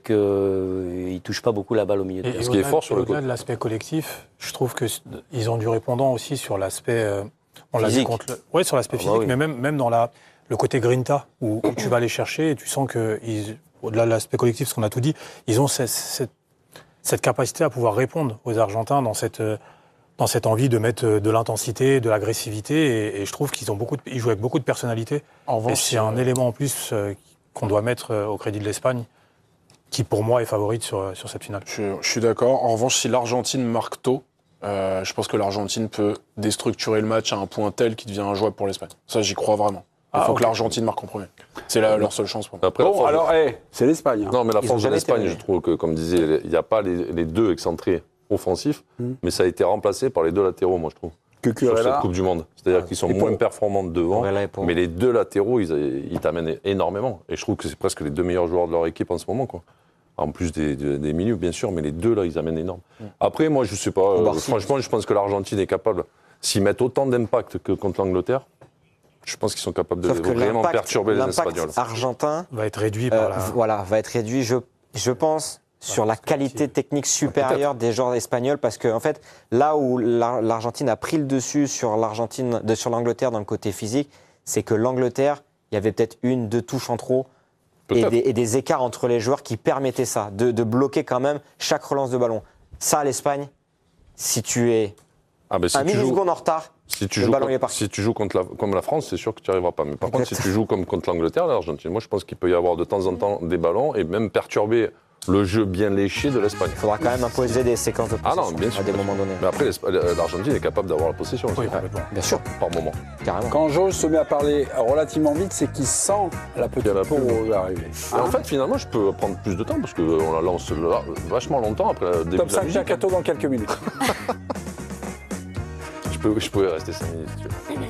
ne touchent pas beaucoup la balle au milieu de terrain. Ce qui est fort sur au-delà de l'aspect collectif, je trouve qu'ils ont du répondant aussi sur l'aspect... on l'a dit sur l'aspect physique, mais même dans le côté grinta, où tu vas aller chercher et tu sens qu'au-delà de l'aspect collectif, ce qu'on a tout dit, ils ont cette capacité à pouvoir répondre aux Argentins dans cette envie de mettre de l'intensité, de l'agressivité, et je trouve qu'ils jouent avec beaucoup de personnalité. En revanche, c'est un élément en plus qu'on doit mettre au crédit de l'Espagne, qui pour moi est favorite sur cette finale. Je suis d'accord. En revanche, si l'Argentine marque tôt, je pense que l'Argentine peut déstructurer le match à un point tel qu'il devient injouable pour l'Espagne. Ça, j'y crois vraiment. Il faut que l'Argentine marque en premier. C'est leur seule chance. Après, c'est l'Espagne. Non, mais la force de l'Espagne, je trouve que, comme disait, il n'y a pas les 2 excentrés offensifs, mais ça a été remplacé par les 2 latéraux, moi, je trouve. Sur cette Coupe du Monde. C'est-à-dire qu'ils sont moins performants devant, mais les 2 latéraux, ils t'amènent énormément. Et je trouve que c'est presque les 2 meilleurs joueurs de leur équipe en ce moment, quoi. En plus des milieux, bien sûr, mais les 2, là, ils amènent énorme. Après, moi, je ne sais pas. Franchement, je pense que l'Argentine est capable, s'ils mettent autant d'impact que contre l'Angleterre, je pense qu'ils sont capables de vraiment perturber les Espagnols. L'impact argentin va être réduit par va être réduit, je pense, sur la qualité technique supérieure des joueurs espagnols, parce que en fait, là où l'Argentine a pris le dessus sur l'Angleterre dans le côté physique, c'est que l'Angleterre, il y avait peut-être 1-2 touches en trop et des écarts entre les joueurs qui permettaient ça, de bloquer quand même chaque relance de ballon. Ça, l'Espagne, si tu es un milliseconde en retard, le ballon est parti. Si tu joues comme la France, c'est sûr que tu n'y arriveras pas. Mais par contre, si tu joues comme contre l'Angleterre, l'Argentine, moi je pense qu'il peut y avoir de temps en temps des ballons et même perturber le jeu bien léché de l'Espagne. Il faudra quand même imposer des séquences de possession bien sûr, à des moments donnés. Mais après, l'Argentine est capable d'avoir la possession. Oui, bien sûr. Par moment. Carrément. Quand Georges se met à parler relativement vite, c'est qu'il sent la petite pause arriver. En fait, finalement, je peux prendre plus de temps parce qu'on la lance vachement longtemps après le début Top de la 5 musique. Mercato dans quelques minutes. Je pouvais rester 5 minutes si tu veux.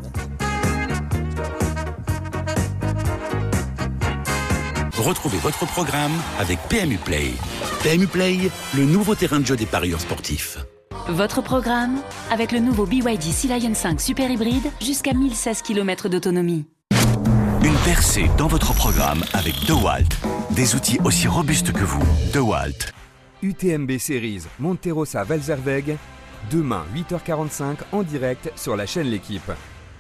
Retrouvez votre programme avec PMU Play. PMU Play, le nouveau terrain de jeu des parieurs sportifs. Votre programme avec le nouveau BYD Sea Lion 5 Super Hybride jusqu'à 1016 km d'autonomie. Une percée dans votre programme avec DeWalt. Des outils aussi robustes que vous. DeWalt. UTMB Series Monterosa Valzerweg. Demain, 8h45 en direct sur la chaîne L'Équipe.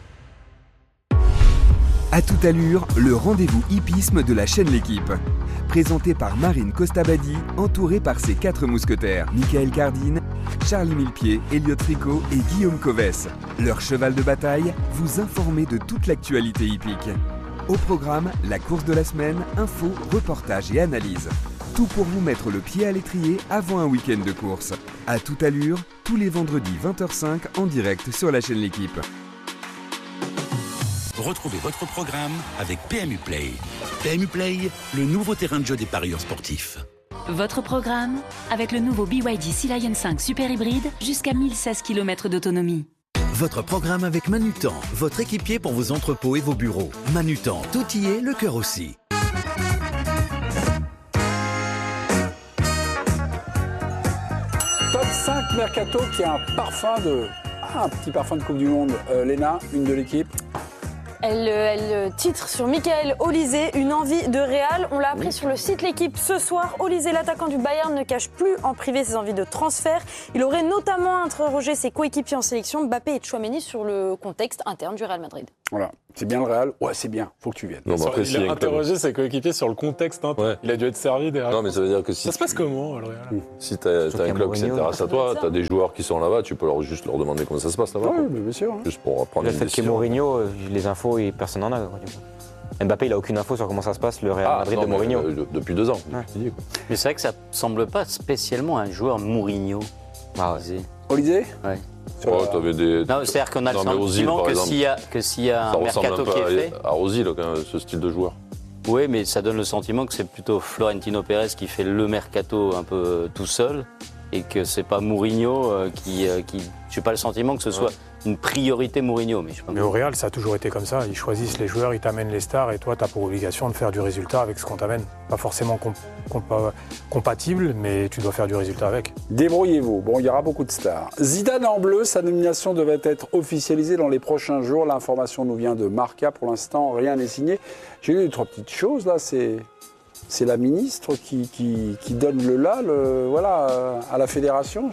À toute allure, le rendez-vous hippisme de la chaîne L'Équipe. Présenté par Marine Costabadi, entourée par ses 4 mousquetaires, Michael Cardine, Charlie Millepied, Elliot Tricot et Guillaume Covès. Leur cheval de bataille, vous informer de toute l'actualité hippique. Au programme, la course de la semaine, infos, reportages et analyses. Tout pour vous mettre le pied à l'étrier avant un week-end de course. À toute allure, tous les vendredis 20h05 en direct sur la chaîne L'Équipe. Retrouvez votre programme avec PMU Play. PMU Play, le nouveau terrain de jeu des parieurs sportifs. Votre programme avec le nouveau BYD Sea Lion 5 Super Hybride jusqu'à 1016 km d'autonomie. Votre programme avec Manutan, votre équipier pour vos entrepôts et vos bureaux. Manutan, tout y est, le cœur aussi. Top 5 mercato qui a un petit parfum de Coupe du Monde. Léna, une de l'équipe. Elle titre sur Michael Olysée, une envie de Real. On l'a appris sur le site L'Équipe ce soir. Olysée, l'attaquant du Bayern, ne cache plus en privé ses envies de transfert. Il aurait notamment interrogé ses coéquipiers en sélection, Mbappé et Tchouaméni, sur le contexte interne du Real Madrid. Voilà, c'est bien le Real. Ouais, c'est bien, faut que tu viennes. Non, après, il a interrogé ses coéquipiers sur le contexte interne. Ouais. Il a dû être servi derrière. Non, mais ça veut dire que si. Ça se passe comment, le Real ? Si t'as un club qui s'intéresse à toi, t'as des joueurs qui sont là-bas, tu peux juste leur demander comment ça se passe là-bas. Oui, bien sûr. Juste pour prendre une décision. Le fait qu'il y ait Mourinho, les infos, personne n'en a. Mbappé, il n'a aucune info sur comment ça se passe, le Real Madrid de Mourinho. Depuis 2 ans. Ouais. Mais c'est vrai que ça ne semble pas spécialement un joueur Mourinho. Olysée ? Ouais. T'avais des... Non, c'est-à-dire qu'on a le sentiment que s'il y a un mercato qui est fait... À Ozil, ce style de joueur. Oui, mais ça donne le sentiment que c'est plutôt Florentino Pérez qui fait le mercato un peu tout seul et que c'est pas Mourinho qui... J'ai pas le sentiment que ce soit une priorité Mourinho. Mais au Real, ça a toujours été comme ça. Ils choisissent les joueurs, ils t'amènent les stars et toi, tu as pour obligation de faire du résultat avec ce qu'on t'amène. Pas forcément compatible, mais tu dois faire du résultat avec. Débrouillez-vous. Bon, il y aura beaucoup de stars. Zidane en bleu, sa nomination devait être officialisée dans les prochains jours. L'information nous vient de Marca. Pour l'instant, rien n'est signé. J'ai lu 3 petites choses là. C'est la ministre qui donne le là, à la fédération.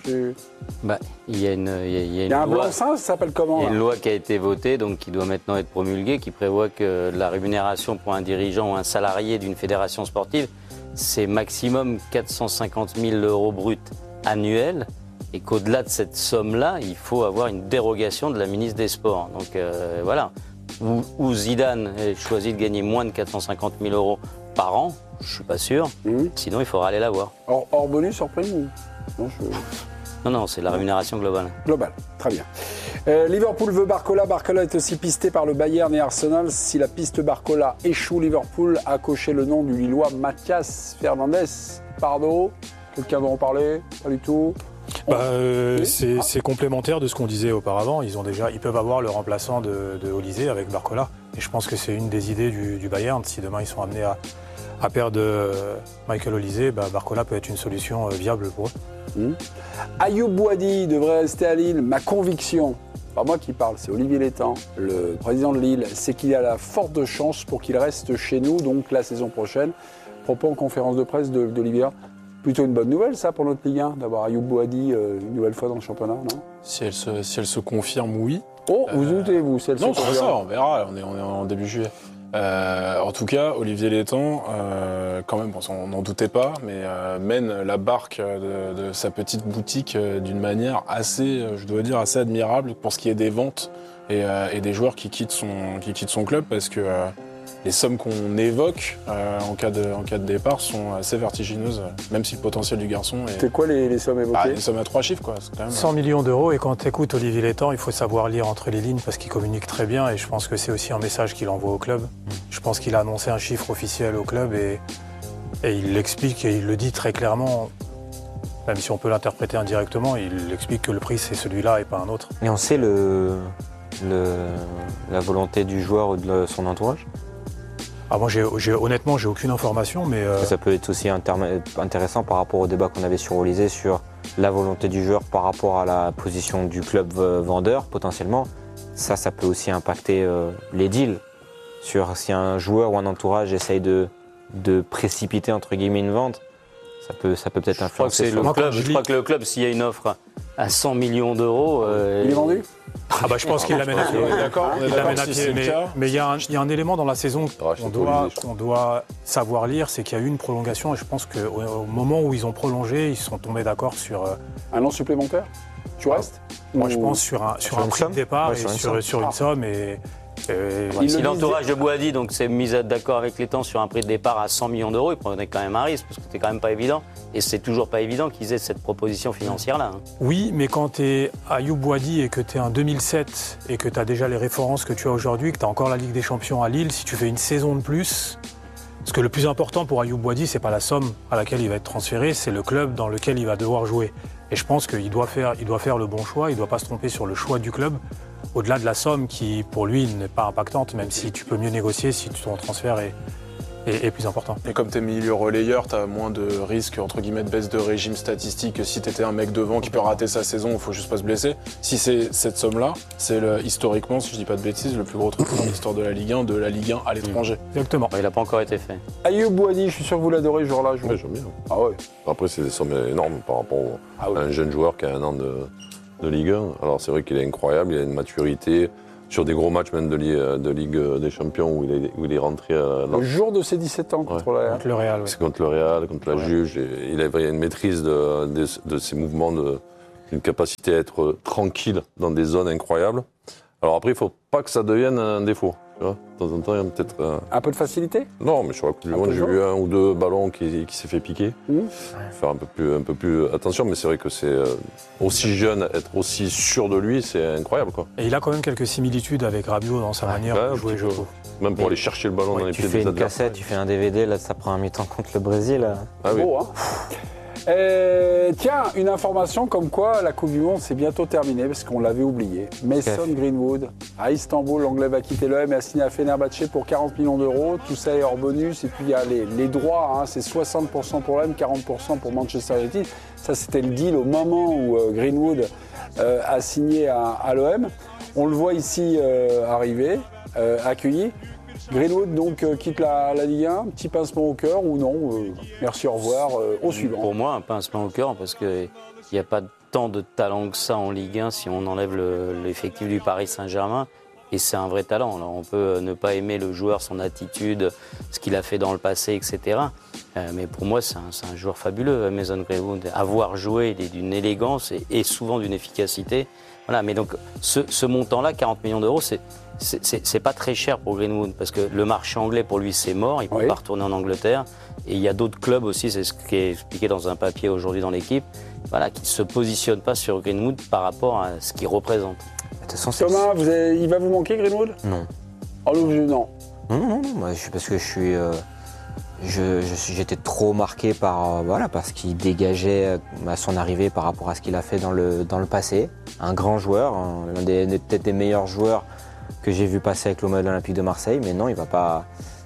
Il y a une un blanc-seing, ça s'appelle comment ? Il y a une loi qui a été votée, donc qui doit maintenant être promulguée, qui prévoit que la rémunération pour un dirigeant ou un salarié d'une fédération sportive, c'est maximum 450 000 € bruts annuels, et qu'au-delà de cette somme-là, il faut avoir une dérogation de la ministre des Sports. Donc voilà, où Zidane choisit de gagner moins de 450 000 € par an, je ne suis pas sûr. Sinon, il faudra aller la voir. Hors bonus, hors prime ou... Non, c'est la rémunération globale. Globale, très bien. Liverpool veut Barcola. Barcola est aussi pisté par le Bayern et Arsenal. Si la piste Barcola échoue, Liverpool a coché le nom du Lillois Mathias Fernandez. Pardo, quelqu'un veut en parler ? Pas du tout. C'est complémentaire de ce qu'on disait auparavant. Ils peuvent avoir le remplaçant de Olysée avec Barcola. Et je pense que c'est une des idées du Bayern. Si demain ils sont amenés à perdre Michael Olysée, Barcola peut être une solution viable pour eux. Ayoub Boadi devrait rester à Lille. Ma conviction, pas moi qui parle, c'est Olivier Létang, le président de Lille, c'est qu'il y a la forte chance pour qu'il reste chez nous, donc la saison prochaine. Propos en conférence de presse d'Olivier. Plutôt une bonne nouvelle, ça, pour notre Ligue 1, d'avoir Ayoub Boadi une nouvelle fois dans le championnat, non ? Si elle se confirme, oui. Oh, vous doutez-vous, si elle se confirme ? Non, c'est ça, on verra, on est en début juillet. En tout cas, Olivier Létang, quand même, on n'en doutait pas, mais mène la barque de sa petite boutique d'une manière assez, je dois dire, assez admirable pour ce qui est des ventes et des joueurs qui quittent son club, parce que les sommes qu'on évoque en cas de départ sont assez vertigineuses, même si le potentiel du garçon est... C'est quoi les sommes évoquées ? Les sommes à 3 chiffres, quoi. C'est quand même... 100 millions d'euros, et quand tu écoutes Olivier Létang, il faut savoir lire entre les lignes parce qu'il communique très bien, et je pense que c'est aussi un message qu'il envoie au club. Je pense qu'il a annoncé un chiffre officiel au club et il l'explique et il le dit très clairement, même si on peut l'interpréter indirectement, il explique que le prix c'est celui-là et pas un autre. Et on sait la volonté du joueur ou de son entourage ? Moi, honnêtement, j'ai aucune information, mais... Ça peut être aussi intéressant par rapport au débat qu'on avait sur Olysée, sur la volonté du joueur par rapport à la position du club vendeur, potentiellement. Ça peut aussi impacter les deals, sur si un joueur ou un entourage essaye de précipiter, entre guillemets, une vente. Ça peut peut-être influencer. Je crois que le club, s'il y a une offre à 100 millions d'euros... Il est vendu ? Je pense qu'il l'amène à pied. D'accord, il l'amène à pied. Mais il y a un élément dans la saison qu'on doit savoir lire, c'est qu'il y a eu une prolongation, et je pense qu'au moment où ils ont prolongé, ils sont tombés d'accord sur... Un an supplémentaire ? Tu restes ? Moi, je pense sur un prix de départ et sur une somme. Si l'entourage de Boadi s'est mis d'accord avec Létang sur un prix de départ à 100 millions d'euros, il prenait quand même un risque, parce que c'était quand même pas évident. Et c'est toujours pas évident qu'ils aient cette proposition financière-là. Oui, mais quand tu es Ayoub Boadi et que tu es en 2007 et que tu as déjà les références que tu as aujourd'hui, que tu as encore la Ligue des Champions à Lille, si tu fais une saison de plus... Parce que le plus important pour Ayoub Boadi, c'est pas la somme à laquelle il va être transféré, c'est le club dans lequel il va devoir jouer. Et je pense qu'il doit faire le bon choix, il ne doit pas se tromper sur le choix du club, au-delà de la somme qui, pour lui, n'est pas impactante, même si tu peux mieux négocier si ton transfert est plus important. Et comme tu es milieu relayeur, tu as moins de risques, entre guillemets, de baisse de régime statistique que si tu étais un mec devant qui peut rater sa saison, il faut juste pas se blesser. Si c'est cette somme-là, c'est historiquement, si je dis pas de bêtises, le plus gros truc dans l'histoire de la Ligue 1, à l'étranger. Exactement. Il n'a pas encore été fait. Ayoub Boadi, je suis sûr que vous l'adorez ce jour-là. Ouais, j'aime bien. Ah ouais. Après, c'est des sommes énormes par rapport à un jeune joueur qui a un an de Ligue 1. Alors c'est vrai qu'il est incroyable, il a une maturité. Sur des gros matchs même de Ligue des Champions où il est rentré... le jour de ses 17 ans contre le Real. C'est contre le Real, contre la Juge. Et il avait une maîtrise de ses mouvements, une capacité à être tranquille dans des zones incroyables. Alors après, il ne faut pas que ça devienne un défaut. Tu vois, de temps en temps, il y a peut-être... Un peu de facilité ? Non, mais sur la Coupe du Monde, j'ai vu 1 ou 2 ballons qui s'est fait piquer. Faire un peu plus attention, mais c'est vrai que c'est aussi jeune, être aussi sûr de lui, c'est incroyable, quoi. Et il a quand même quelques similitudes avec Rabiot dans sa manière de jouer, je trouve. Même pour aller chercher le ballon dans les pieds des adversaires. Tu fais une cassette, tu fais un DVD, là, ça prend un mi-temps contre le Brésil. Ah oui. Beau, hein. Tiens, une information comme quoi la Coupe du Monde c'est bientôt terminée parce qu'on l'avait oublié. Mason Greenwood à Istanbul, l'Anglais va quitter l'OM et a signé à Fenerbahçe pour 40 millions d'euros. Tout ça est hors bonus et puis il y a les droits, hein, c'est 60% pour l'OM, 40% pour Manchester United. Ça c'était le deal au moment où Greenwood a signé à l'OM. On le voit ici arriver, accueilli. Greenwood donc quitte la Ligue 1, petit pincement au cœur ou non merci, au revoir, au suivant. Pour moi, un pincement au cœur parce qu'il n'y a pas tant de talent que ça en Ligue 1 si on enlève l'effectif du Paris Saint-Germain. Et c'est un vrai talent. Alors, on peut ne pas aimer le joueur, son attitude, ce qu'il a fait dans le passé, etc. Mais pour moi, c'est un joueur fabuleux, Mason Greenwood. Avoir joué, il est d'une élégance et souvent d'une efficacité. Voilà, mais donc ce montant-là, 40 millions d'euros, c'est pas très cher pour Greenwood parce que le marché anglais pour lui c'est mort, il ne peut pas retourner en Angleterre et il y a d'autres clubs aussi, c'est ce qui est expliqué dans un papier aujourd'hui dans l'équipe, voilà, qui ne se positionnent pas sur Greenwood par rapport à ce qu'il représente. Thomas, il va vous manquer Greenwood ? Non. Oh non. Non, moi, parce que j'étais trop marqué par ce qu'il dégageait à son arrivée par rapport à ce qu'il a fait dans le passé. Un grand joueur, l'un peut-être des meilleurs joueurs que j'ai vu passer avec l'Olympique de Marseille, mais non, il va pas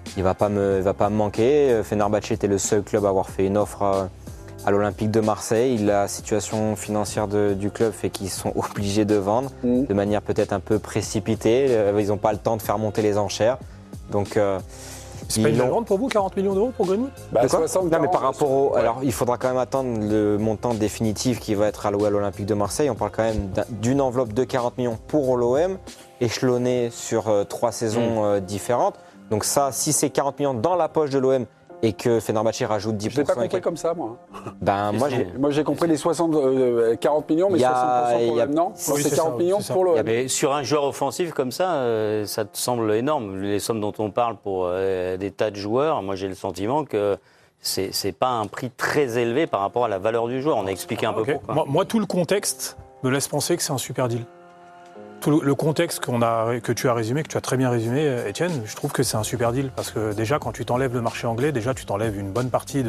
me manquer. Fenerbahçe était le seul club à avoir fait une offre à l'Olympique de Marseille. La situation financière du club fait qu'ils sont obligés de vendre de manière peut-être un peu précipitée. Ils n'ont pas le temps de faire monter les enchères. Donc, c'est pas une vente pour vous, 40 millions d'euros pour Greenwood ? Non, mais par rapport alors il faudra quand même attendre le montant définitif qui va être alloué à l'Olympique de Marseille. On parle quand même d'une enveloppe de 40 millions pour l'OM, échelonnée sur 3 saisons différentes. Donc ça, si c'est 40 millions dans la poche de l'OM et que Fenerbahçe rajoute 10%... Je l'ai pas compris comme ça, moi. Moi, j'ai compris les 40 millions, mais 60% pour l'OM, non ? C'est 40 millions pour l'OM. Mais sur un joueur offensif comme ça, ça te semble énorme. Les sommes dont on parle pour des tas de joueurs, moi j'ai le sentiment que c'est pas un prix très élevé par rapport à la valeur du joueur. On a expliqué un peu pourquoi. Moi, tout le contexte me laisse penser que c'est un super deal. Tout le contexte que tu as résumé, que tu as très bien résumé, Étienne, je trouve que c'est un super deal. Parce que déjà, quand tu t'enlèves le marché anglais, déjà tu t'enlèves une bonne partie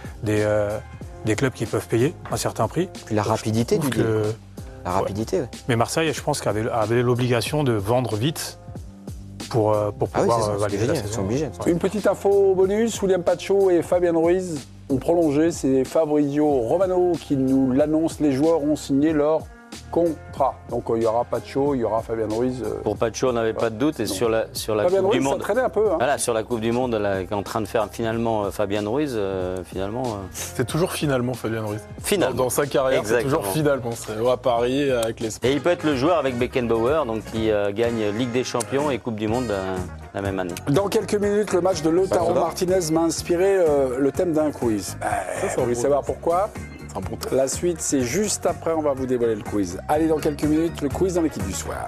des clubs qui peuvent payer un certain prix. Puis la rapidité du deal. La rapidité, Mais Marseille, je pense avait l'obligation de vendre vite pour pouvoir valider la saison. Une petite info bonus, William Pacho et Fabien Ruiz ont prolongé. C'est Fabrizio Romano qui nous l'annonce. Les joueurs ont signé leur contrat. Donc il y aura Pacho, il y aura Fabien Ruiz. Pour Pacho, on n'avait pas de doute. Et sur la Fabien Coupe Ruiz, du Monde, ça traînait un peu. Hein. Voilà, sur la Coupe du Monde, là, qui est en train de faire finalement Fabien Ruiz, C'est toujours finalement Fabien Ruiz. Finalement. Dans sa carrière, Exactement. c'est toujours finalement. C'est à Paris avec l'Espagne. Et il peut être le joueur avec Beckenbauer, donc qui gagne Ligue des Champions et Coupe du Monde la même année. Dans quelques minutes, le match de Lautaro Martinez m'a inspiré le thème d'un quiz. Vous voulez savoir pourquoi ? La suite, c'est juste après, on va vous dévoiler le quiz. Allez, dans quelques minutes, le quiz dans l'équipe du soir.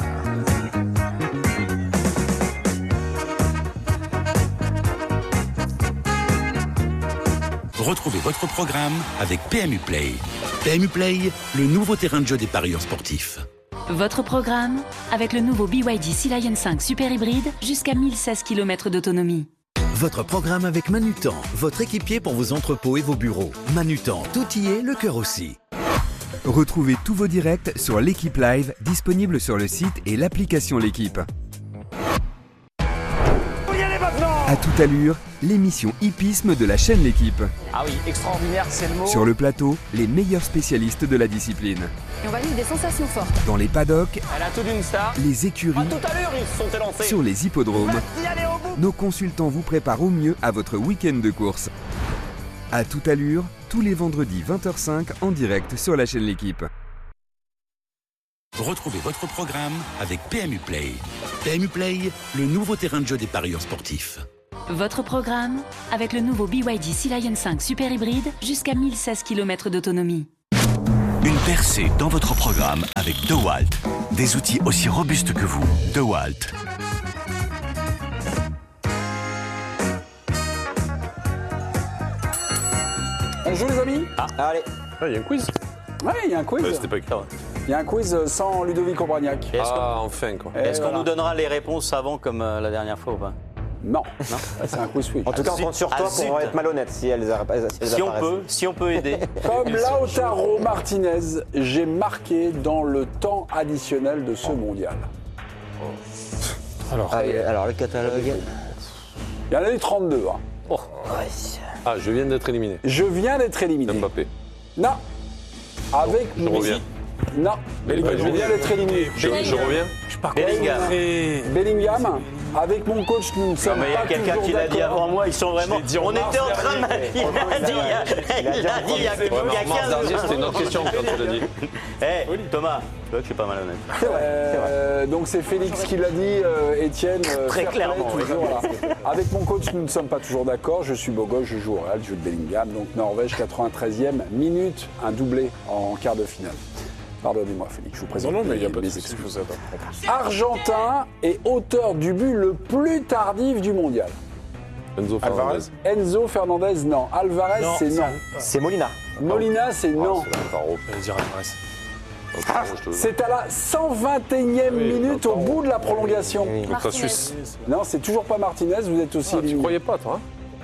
Retrouvez votre programme avec PMU Play. PMU Play, le nouveau terrain de jeu des parieurs sportifs. Votre programme avec le nouveau BYD Sea Lion 5 Super Hybride jusqu'à 1016 km d'autonomie. Votre programme avec Manutan, votre équipier pour vos entrepôts et vos bureaux. Manutan, tout y est, le cœur aussi. Retrouvez tous vos directs sur l'équipe live, disponible sur le site et l'application L'équipe. À toute allure, l'émission hippisme de la chaîne L'équipe. Ah oui, extraordinaire, c'est le mot. Sur le plateau, les meilleurs spécialistes de la discipline. Et on va vivre des sensations fortes. Dans les paddocks, Elle a tout d'une star. les écuries, À toute allure, ils se sont élancés. sur les hippodromes, Vas-y, allez au bout. nos consultants vous préparent au mieux à votre week-end de course. À toute allure, tous les vendredis 20h05 en direct sur la chaîne L'équipe. Retrouvez votre programme avec PMU Play. PMU Play, le nouveau terrain de jeu des parieurs sportifs. Votre programme avec le nouveau BYD Sea Lion 5 Super Hybride jusqu'à 1016 km d'autonomie. Une percée dans votre programme avec DeWalt. Des outils aussi robustes que vous. DeWalt. On joue les amis? Allez. Il y a un quiz. Ouais, il y a un quiz. C'était pas clair. Il y a un quiz sans Ludovic Obraniak. Enfin quoi. Est-ce qu'on voilà. nous donnera les réponses avant comme la dernière fois ou pas? Non. C'est un quiz, oui. En tout cas, on compte sur toi pour être malhonnête si elles apparaissent. Si on peut aider. Comme Lautaro Martinez, j'ai marqué dans le temps additionnel de ce mondial. Alors, le catalogue. Il y en a eu 32. Hein. Ah, je viens d'être éliminé. Je viens d'être éliminé. Mbappé. Non. Avec Je reviens. Non. Je viens d'être éliminé. Je reviens. Bellingham. Bellingham. Avec mon coach, nous ne Non sommes mais il y a pas quelqu'un toujours qui l'a dit d'accord. avant moi, ils sont vraiment. On était en train de. Il l'a dit il y a 15 dernier, c'était une autre question quand tu l'as dit. Thomas, tu vois que je suis pas malhonnête. Donc c'est Félix qui l'a dit, Étienne. Très fair play, clairement, toujours, voilà. Avec mon coach, nous ne sommes pas toujours d'accord. Je suis beau gosse, je joue au Real, je joue de Bellingham. Donc Norvège, 93e minute, un doublé en quart de finale. Pardonnez-moi, Félix, je vous présente. Non, mais il n'y a pas de mes souci, excuses. je vous attends. Argentin et auteur du but le plus tardif du mondial. Enzo Alvarez. Fernandez. Enzo Fernandez, non. Alvarez, Non, c'est non. C'est Molina. Molina, c'est non. C'est Lautaro. Je vais dire Alvarez. Lautaro, je te le dis. C'est à la 121e minute au bout de la prolongation. Oui. Contre la Suisse. Non, c'est toujours pas Martinez, vous êtes aussi Tu éliminé. croyais pas, toi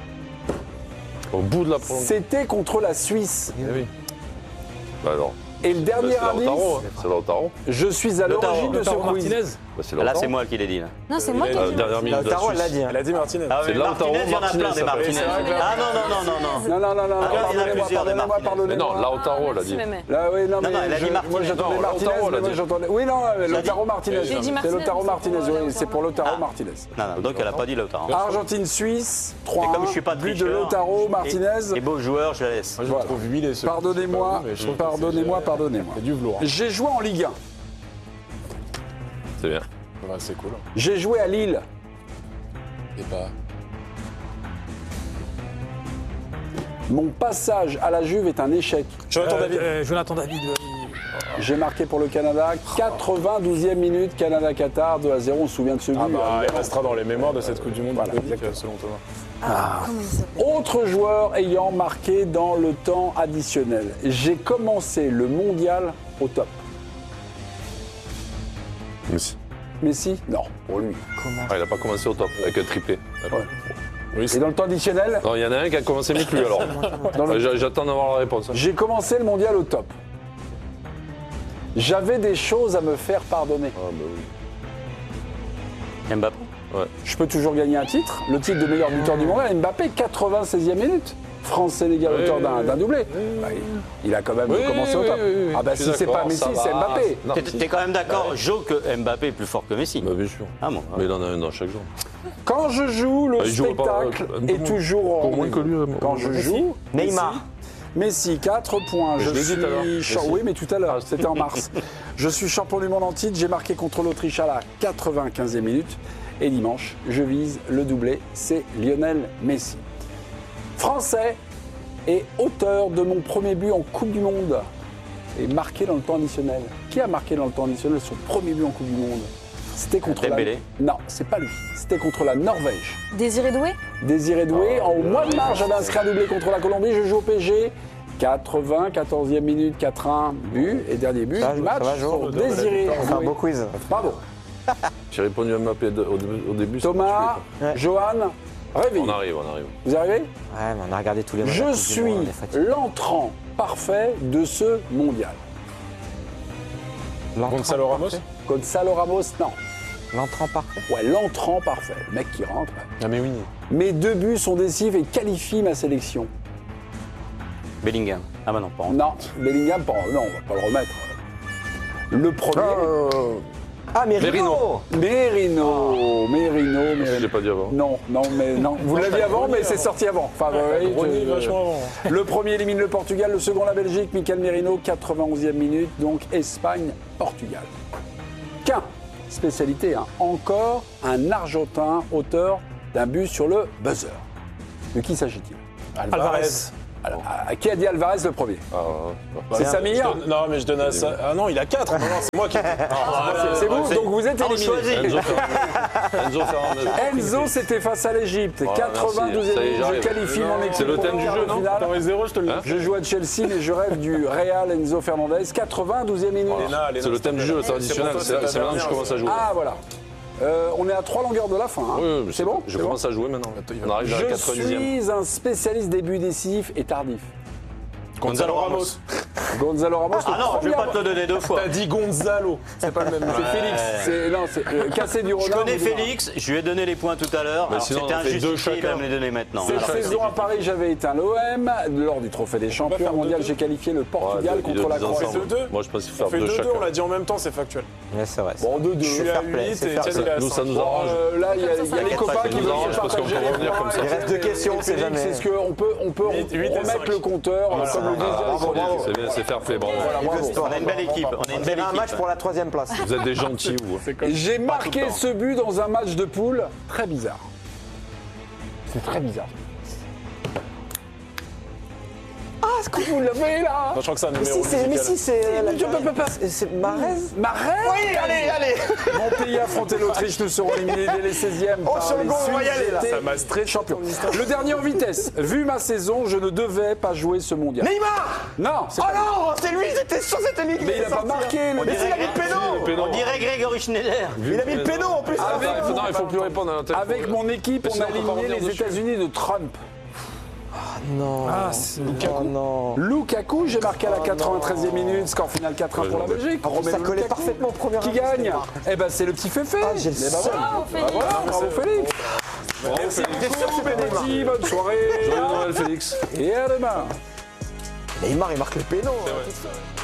Au bout de la prolongation. C'était contre la Suisse. Eh oui. Bah alors. Et le dernier C'est Lautaro. indice, C'est Lautaro. je suis à l'origine de ce Lautaro quiz. Martinez. Bah, c'est Là, Lautaro. c'est moi qui l'ai dit. Là. Non, c'est moi qui ai dit. Dernière minute de la Lautaro, elle l'a Suisse. dit. Elle a dit Martinez. Ah C'est oui, Lautaro, Martinez, il y en a Martinez, plein des ça Martinez. s'appelle. Ah non. Non. Ah, il y en a plusieurs, des Pardonnez-moi, Martinez. Mais non, pardonnez-moi. Lautaro, elle a dit. Là, oui, non, Non, elle a dit Martinez. Moi, j'entendais Non, Martinez, Lautaro, elle a mais moi, dit. j'entendais. Oui, non, Lautaro Martinez. J'ai dit C'est Martinez, Lautaro c'est Martinez, pour oui, Lautaro. c'est pour Lautaro Martinez. Non, donc elle n'a pas dit Lautaro. Argentine-Suisse, 3-1. Et comme je suis pas but de tricheur, Lautaro Martinez. Et beau joueur, je la laisse. Moi, je Voilà. le trouve huilé. ce- Pardonnez-moi, mais je trouve que c'est- pardonnez-moi. C'est du velours. J'ai joué en Ligue 1. C'est bien. Ouais, c'est cool. J'ai joué à Lille. Et bah. Mon passage à la Juve est un échec. Jonathan David. Jonathan David. J'ai marqué pour le Canada, 92e minute, Canada-Qatar, 2-0, on se souvient de ce but. Ah bah, il évidemment. restera dans les mémoires de cette Coupe du Monde, Voilà, iconique, exactement. selon Thomas. Comment il s'appelle? Autre joueur ayant marqué dans le temps additionnel. J'ai commencé le mondial au top. Messi. Messi? Non, pour lui. Ah, il n'a pas commencé au top avec un triplé. Ouais. Oui, Et dans le temps additionnel, Non, il y en a un qui a commencé mieux que lui alors. Dans le- J'attends d'avoir la réponse. j'ai commencé le mondial au top. J'avais des choses à me faire pardonner. Ah, bah oui. Mbappé. Je peux toujours gagner un titre, le titre de meilleur buteur du mondial. Mbappé, 96e minute. France-Sénégal, Oui, auteur oui, d'un doublé. Bah, il a quand même commencé au top. Ah bah Je si suis c'est pas d'accord, Messi, ça c'est va. Mbappé. Non, T'es quand même d'accord, Jo, que Mbappé est plus fort que Messi? Bah, bien sûr. Ah bon. Mais il en a un dans chaque jour. Quand je joue, le Il jouera pas, spectacle un peu est moins. toujours au Pour moins rendez-vous. que lui, Quand je joue, Neymar. Messi, 4 points. Mais Je je l'ai dit tout à l'heure. suis Messi. oui, mais tout à l'heure, c'était en mars. Je suis champion du monde en titre. J'ai marqué contre l'Autriche à la 95e minute. Et dimanche, je vise le doublé. C'est Lionel Messi. Français et auteur de mon premier but en Coupe du Monde. Et marqué dans le temps additionnel. Qui a marqué dans le temps additionnel son premier but en Coupe du Monde? C'était contre Dembélé. Non, c'est pas lui. C'était contre la Norvège. Désiré Doué? Désiré Doué, au mois de mars, j'avais inscrit un doublé contre la Colombie, je joue au PSG, 14e minute, 4-1, but, et dernier but Ça du va, match ça va, Jo. pour Désiré On fait un Doué. beau quiz. Bravo. J'ai répondu à Mbappé au début. Thomas, Ouais. Johan, réveillez. On arrive. Vous arrivez? Ouais, mais on a regardé tous les matchs. Je suis l'entrant parfait de ce mondial. Gonzalo Ramos. Gonzalo Ramos, non. L'entrant parfait. Ouais, l'entrant parfait. Le mec qui rentre. Ah mais oui. Mes 2 buts sont décisifs et qualifient ma sélection. Bellingham. Ah bah non, pas en. Non, Bellingham, non, on va pas le remettre. Le premier. Ah, Merino. Merino. Je l'ai pas dit avant. Non. Vous l'aviez avant, mais c'est sorti avant. Enfin, vachement avant. Le premier élimine le Portugal, le second la Belgique. Michael Merino, 91e minute. Donc Espagne-Portugal. Qu'un, spécialité, hein, encore un Argentin auteur d'un but sur le buzzer. De qui s'agit-il? Alvarez. Alors, qui a dit Alvarez le premier? C'est Samir? Non, mais je donne à ça. Ah non, il a 4. Non, c'est moi qui. C'est vous, donc vous êtes éliminé. Enzo Fernandez. Enzo, c'était face à l'Égypte. 92e minute, je qualifie mon équipe. C'est le thème du jeu, non? Dans les 0, je te le dis. Je joue à Chelsea, mais je rêve du Real Enzo Fernandez. 92e minute. C'est le thème du jeu traditionnel. C'est maintenant que je commence à jouer. Ah, voilà. On est à 3 longueurs de la fin. Hein. Oui, c'est bon? Je commence à jouer maintenant. On arrive à la 90e. Je suis un spécialiste des buts décisifs et tardifs. Gonzalo Ramos. Gonzalo Ramos. Ah non, je vais pas te le donner 2 fois. T'as dit Gonzalo. C'est pas le même. C'est Félix. C'est cassé du renard. Je connais Félix, je lui ai donné les points tout à l'heure. Alors c'était injustifié, il va me les donner maintenant. Cette saison à Paris, j'avais éteint l'OM. Lors du Trophée des Champions mondial, j'ai qualifié le Portugal contre la Croatie. Moi, je pense qu'il faut faire 2 chacun. On l'a dit en même temps, c'est factuel. Ouais, c'est vrai. Bon, 2-2. Je suis à 8 et Étienne il est à 5. Nous, ça nous arrange. Là, il y a les copains qui veulent parce qu'on peut revenir comme ça. Il reste 2 questions, c'est jamais. C'est ce qu'on peut remettre le compteur comme le deuxième. C'est fair play, bravo. On a une belle équipe. On a une belle Un match équipe. pour la 3e place. Vous êtes des gentils, vous. J'ai marqué ce but dans un match de poule très bizarre. C'est très bizarre. Ah, est-ce que vous l'avez là? Je crois que c'est un numéro. Mais si, c'est. C'est Marez. Marez? Oui, allez. Mon pays a affronté l'Autriche, nous serons éliminés dès les 16e. Oh, par sur le les goal, on va y Suisses. aller, là. J'étais Ça m'a stressé. champion. Le dernier en vitesse. Vu ma saison, je ne devais pas jouer ce mondial. Neymar. Non, c'est Oh pas non, c'est lui, j'étais sûr que c'était lui qui Mais il n'a pas marqué. Mais s'il a mis le péno. On dirait Grégory Schneider. Il a mis le péno en plus. Non, il faut plus répondre à la tête. Avec mon équipe, on a éliminé les États-Unis de Trump. Non. Lukaku. Non. Lukaku, j'ai marqué à la 93e minute, score final 4-1 pour la Belgique. Ça collait parfaitement au premier Qui gagne? Eh ben c'est le petit Féfé. J'ai le seum. Bravo Félix. Merci beaucoup, Benediti, bonne soirée. Joyeux Noël, Félix. Et à demain. Neymar, il marque le péno.